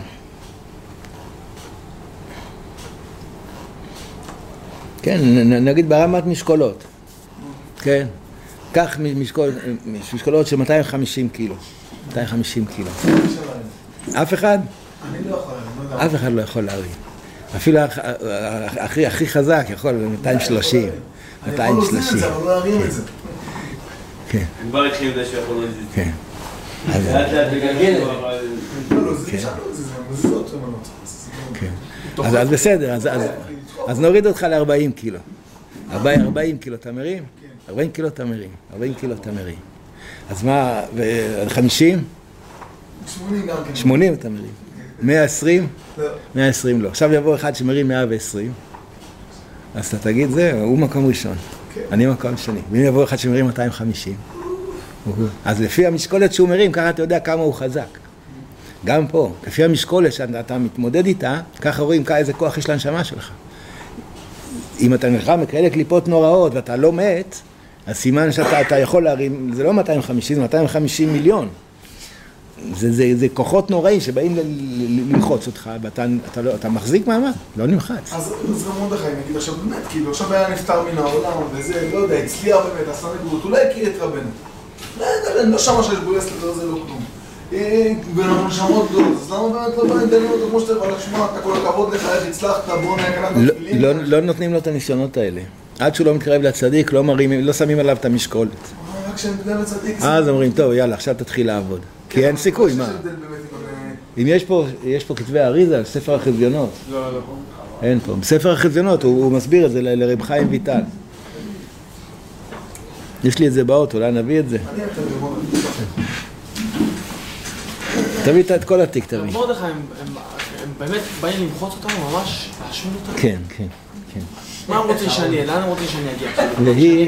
S1: כן, נגיד ברמת משקולות. כן. קח משקולות של 250 קילו. 250 קילו. אף אחד?
S4: אני לא יכול.
S1: אף אחד לא יכול להרים. אפילו הכי חזק יכול 230.
S4: אני יכול להוזיל את זה, אבל לא להרים את זה.
S1: כן.
S5: הם כבר התחילים את זה שיכול להוזיל את זה.
S1: כן.
S5: לאט לאט לגלגל.
S4: לא, להוזיל שם את זה, זה מזיזות ומנות.
S1: כן. אז בסדר, אז נוריד אותך ל-40 קילו. 40 קילו אתה מרים? 40 קילו אתה מרים. 40 קילו אתה מרים. אז מה, 50?
S4: 80 גם כן.
S1: 80 אתה מרים. 120? לא. 120 לא. עכשיו יבוא אחד שמרים 120. אז אתה תגיד, זה, הוא מקום ראשון. אני מקום שני. ואם יבוא אחד שמרים 250? אז לפי המשקולת שהוא מרים, ככה אתה יודע כמה הוא חזק. גם פה, לפי המשקולת שאתה מתמודד איתה, ככה רואים איזה כוח יש לנשמה שלך. אם אתה נלחם בכאלה קליפות נוראות ואתה לא מת, אז סימן שאתה יכול להרים, זה לא 250, זה 250 מיליון. זה כוחות נוראים שבאים ללחוץ אותך, ואתה מחזיק מעמד, לא נמחץ.
S4: אז גם מרדכי, נגיד עכשיו באמת, כאילו עכשיו היה נפטר מן העולם, וזה, לא יודע, הצליח באמת, עשה נגבות, אולי הכיר את רבנו. לא שמה שיש בולס לזה, זה לא כלום. ואנחנו נשמות גדולות, אז למה באמת לא בא נתנים אותו כמו שצריך, אבל לשמוע, אתה כל הכבוד לך, איך הצלחת, בוא נקנת תפילים.
S1: לא נותנים לו את הניסיונות האלה. עד שהוא לא מתקרב לצדיק, לא שמים עליו את המשקולת.
S4: רק כשהם פני לצדיק.
S1: אז אומרים, טוב, יאללה, עכשיו תתחיל לעבוד. כי אין סיכוי, מה? אם יש פה כתבי אריזה, ספר החזיונות.
S4: לא.
S1: אין פה. בספר החזיונות הוא מסביר את זה לרב חיים ויטל. יש לי את זה באוטו, אולי נביא את זה. תביא את כל התיק, תביא.
S4: מרדכי, הם באמת באים למחות אותנו, ממש להשמיד אותנו?
S1: כן, כן, כן.
S4: מה הם רוצים שאני אהיה? לאן הם רוצים שאני אגיע?
S1: והיא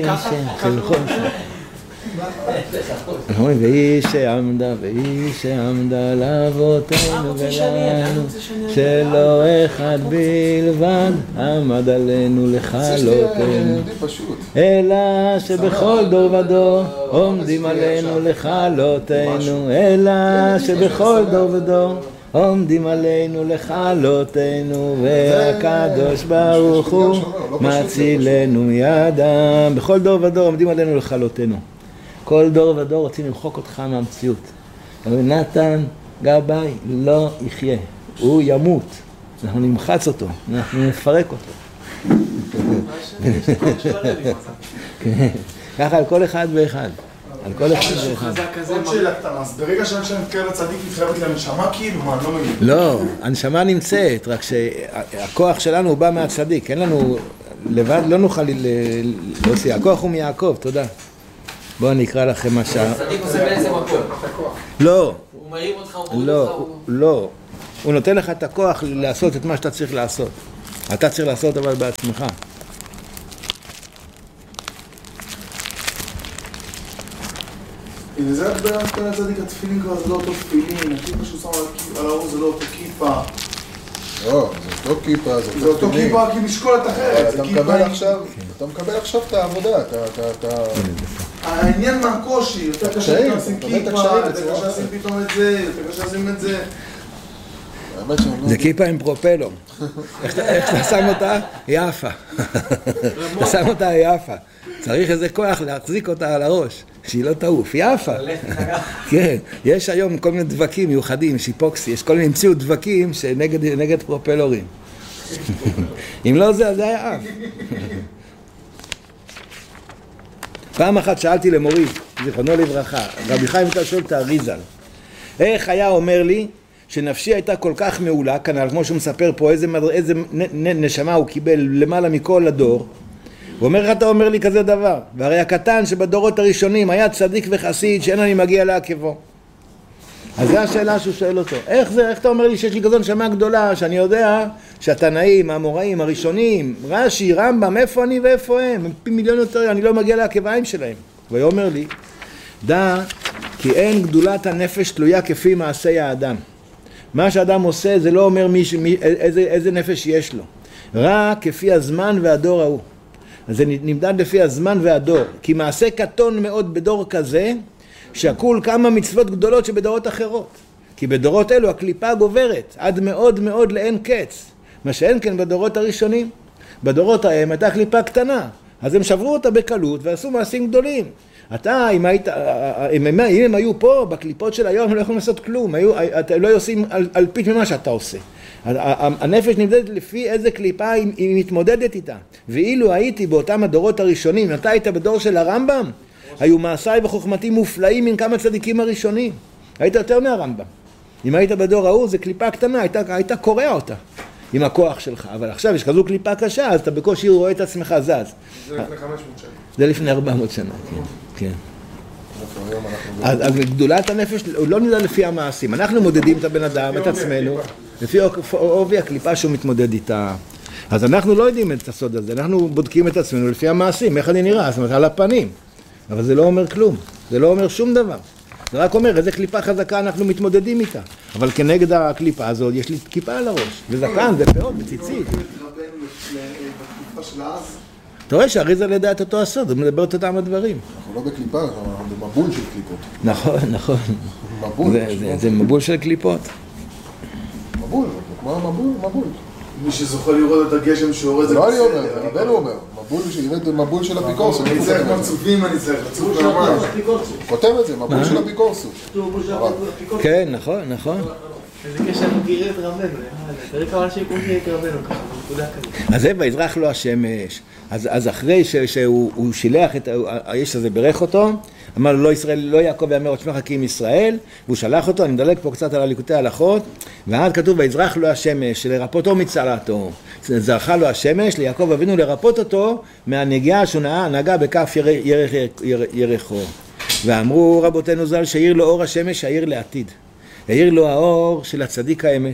S1: והיא שעמדה לאבותינו ולנו, שלא אחד בלבד עמד עלינו לכלותנו, אלא שבכל דור ודור עומדים עלינו לכלותנו, אלא שבכל דור ודור עומדים עלינו לכלותנו, והקדוש ברוך הוא מצילנו ידם. בכל דור ודור עומדים עלינו לכלותנו. כל דור ודור רוצים למחוק אותך מהמציאות. אבל נתן גבאי לא יחיה, הוא ימות. אנחנו נמחץ אותו, אנחנו נפרק אותו. ככה על כל אחד ואחד. על כל אחד ואחד.
S4: עוד שאלה קטנה, אז ברגע שאני מתקרב לצדיק מתחייבת לנשמה כאילו, מה, לא מבין?
S1: לא, הנשמה נמצאת, רק שהכוח שלנו בא מהצדיק, אין לנו, לבד לא נוכל להוציא, הכוח הוא מיעקב, תודה. בואו אני אקרא לכם מה שעה.
S3: הצדיק עושה באיזה מקום?
S1: לא.
S3: הוא מעיר אותך, הוא מוריד אותך?
S1: לא. הוא נותן לך את הכוח לעשות את מה שאתה צריך לעשות. אתה צריך לעשות אבל בעצמך.
S4: הנה זה רק בין הצדיק, התפילין כבר זה לא אותו תפילין, הכיפה שהוא שם על האור זה לא אותו כיפה.
S2: לא, זה אותו כיפה,
S4: זה אותו כיפה כי משקולת אחרת.
S2: אתה מקבל עכשיו את העבודה,
S4: העניין מהקושי, יותר קשה לשים כיפה, יותר קשה לשים פתאום את זה, יותר קשה לשים את זה.
S1: זה כיפה עם פרופלור. איך אתה שם אותה? היא עפה. אתה שם אותה, היא עפה. צריך איזה כוח להחזיק אותה על הראש, שהיא לא תעוף, היא עפה. כן, יש היום כל מיני דבקים מיוחדים, שיפוקסי, יש כל מיני המציאו דבקים שנגד פרופלורים. אם לא זה, אז זה היה עף. פעם אחת שאלתי למורי, זיכרונו לברכה, רבי חיים שואל את האריזל, איך היה אומר לי שנפשי הייתה כל כך מעולה, כנ"ל, כמו שהוא מספר פה, איזה נשמה הוא קיבל למעלה מכל הדור, הוא אומר, אתה אומר לי כזה דבר, והרי הקטן שבדורות הראשונים היה צדיק וחסיד שאין אני מגיע לעקבו. אז זו השאלה שהוא שואל אותו, איך אתה אומר לי שיש לי כזו נשמה גדולה, שאני יודע שהתנאים, האמוראים, הראשונים, רש"י, רמב"ם, איפה אני ואיפה הם פי מיליון יותר, אני לא מגיע לעקביים שלהם. והוא אומר לי, דע כי אין גדולת הנפש תלויה כפי מעשי האדם. מה שאדם עושה זה לא אומר איזה נפש יש לו, רק כפי הזמן והדור ההוא. אז זה נמדד לפי הזמן והדור, כי מעשה קטון מאוד בדור כזה, שקול כמה מצוות גדולות שבדורות אחרות. כי בדורות אלו הקליפה גוברת, עד מאוד מאוד לאין קץ. מה שאין כן בדורות הראשונים. בדורות ההם הייתה קליפה קטנה, אז הם שברו אותה בקלות ועשו מעשים גדולים. אתה, אם הם היו פה, בקליפות של היום, הם לא יכולים לעשות כלום. הם לא עושים אלפית ממה שאתה עושה. הנפש נמדדת לפי איזה קליפה היא מתמודדת איתה. ואילו הייתי באותם הדורות הראשונים, אתה היית בדור של הרמב"ם, היו מעשיי וחוכמתי מופלאים מן כמה צדיקים הראשונים. היית יותר מהרמב"ם. אם היית בדור ההוא, זה קליפה קטנה, היית קורע אותה עם הכוח שלך. אבל עכשיו יש כזו קליפה קשה, אז אתה בקושי רואה את עצמך זז.
S4: זה לפני 500 שנה.
S1: זה לפני 400 שנה, כן. אז גדולת הנפש לא נדע לפי המעשים. אנחנו מודדים את הבן אדם, את עצמנו, לפי עובי הקליפה שהוא מתמודד איתה. אז אנחנו לא יודעים את הסוד הזה, אנחנו בודקים את עצמנו לפי המעשים, איך אני נראה, זאת אומרת, על הפנים. אבל זה לא אומר כלום, זה לא אומר שום דבר. זה רק אומר, איזה קליפה חזקה אנחנו מתמודדים איתה. אבל כנגד הקליפה הזאת יש לי כיפה על הראש, וזקן, זה פאות, בציצית. אתה רואה שהאריזל ידע את אותו הסוד, הוא מדבר את אותם הדברים.
S2: אנחנו לא בקליפה, אנחנו במבול של קליפות.
S1: נכון, נכון. זה מבול של קליפות.
S2: מבול, כמו מבול.
S4: מי שזוכה לראות את הגשם שיורד זה
S2: בסדר. לא אני אומר, זה רבנו אומר. מבול של אפיקורסו.
S4: אני צריך מצופים, אני צריך מצוף ממש.
S2: כותב את זה, מבול של אפיקורסו.
S1: כן, נכון, נכון.
S6: איזה קשר הוא גירה את רבנו, תראי כמה שיקום שיהיה את רבנו ככה, נקודה כזאת.
S1: אז זה ויזרח לו השמש. אז אחרי שהוא שילח את האיש הזה, ברך אותו, אמר לו, לא יעקב יאמר עוד שמך כי אם ישראל, והוא שלח אותו, אני מדלג פה קצת על הליקוטי ההלכות, ואז כתוב ויזרח לו השמש, לרפותו מצרתו. זרחה לו השמש, ליעקב אבינו לרפות אותו מהנגיעה שהוא נגע בכף ירחו. ואמרו רבותינו ז"ל, שהאיר לו אור השמש, האיר לעתיד. האיר לו האור של הצדיק האמת.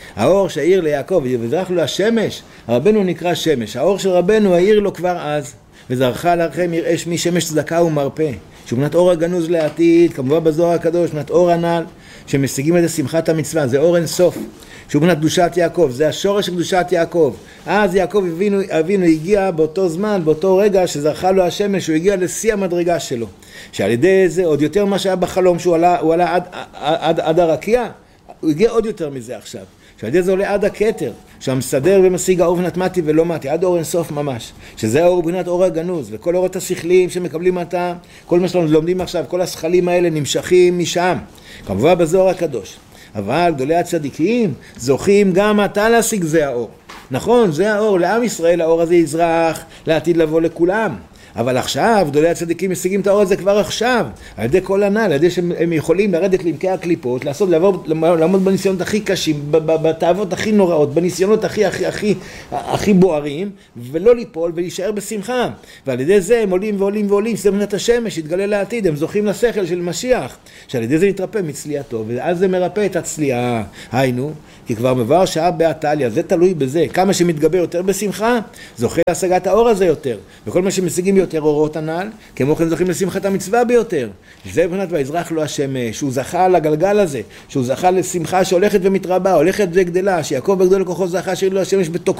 S1: האור שהאיר ליעקב וזרח לו השמש, רבנו נקרא שמש, האור של רבנו האיר לו כבר אז, וזרחה לכם יראה שמי שמש צדקה ומרפא, שהוא בנת אור הגנוז לעתיד, כמובן בזוהר הקדוש, בנת אור הנ"ל, שמשיגים את זה שמחת המצווה, זה אור אין סוף, שהוא בנת קדושת יעקב, זה השורש של קדושת יעקב. אז יעקב אבינו הגיע באותו זמן, באותו רגע שזרחה לו השמש, הוא הגיע לשיא המדרגה שלו, שעל ידי זה עוד יותר מה שהיה בחלום, שהוא עלה עד הרקיע, הוא הגיע עוד יותר מזה עכשיו, שעל ידי זה עולה עד הכתר, שהמסדר ומשיג האור ונתמתי ולא מתי, עד אור אינסוף ממש, שזה האור בחינת אור הגנוז, וכל אורות השכליים שמקבלים אותה, כל מה שאנחנו לומדים עכשיו, כל השכלים האלה נמשכים משם, כמובן בזוהר הקדוש. אבל גדולי הצדיקים זוכים גם עתה להשיג זה האור. נכון, זה האור, לעם ישראל האור הזה יזרח, לעתיד לבוא לכולם. אבל עכשיו גדולי הצדיקים משיגים את האור הזה כבר עכשיו, על ידי כל הנ"ל, על ידי שהם יכולים לרדת לעמקי הקליפות, לעמוד בניסיונות הכי קשים, בתאוות הכי נוראות, בניסיונות הכי בוערים, ולא ליפול ולהישאר בשמחה. ועל ידי זה הם עולים ועולים ועולים, זה בנת השמש, יתגלה לעתיד, הם זוכים לשכל של משיח, שעל ידי זה יתרפא מצליעתו, ואז זה מרפא את הצליעה. היינו, כי כבר מבואר שעה בעתליה, זה תלוי בזה, כמה שמתגבר יותר בשמחה, זוכה להשגת האור הזה יותר, וכל מה שמשיגים יותר אורות הנ"ל, כמו כן זוכים לשמחת המצווה ביותר. זה בחינת ויזרח לו השמש, שהוא זכה לגלגל הזה, שהוא זכה לשמחה שהולכת ומתרבה, הולכת וגדלה, שיעקב בגדול לכוחו זכה שיהיה לו השמש בתוקפו.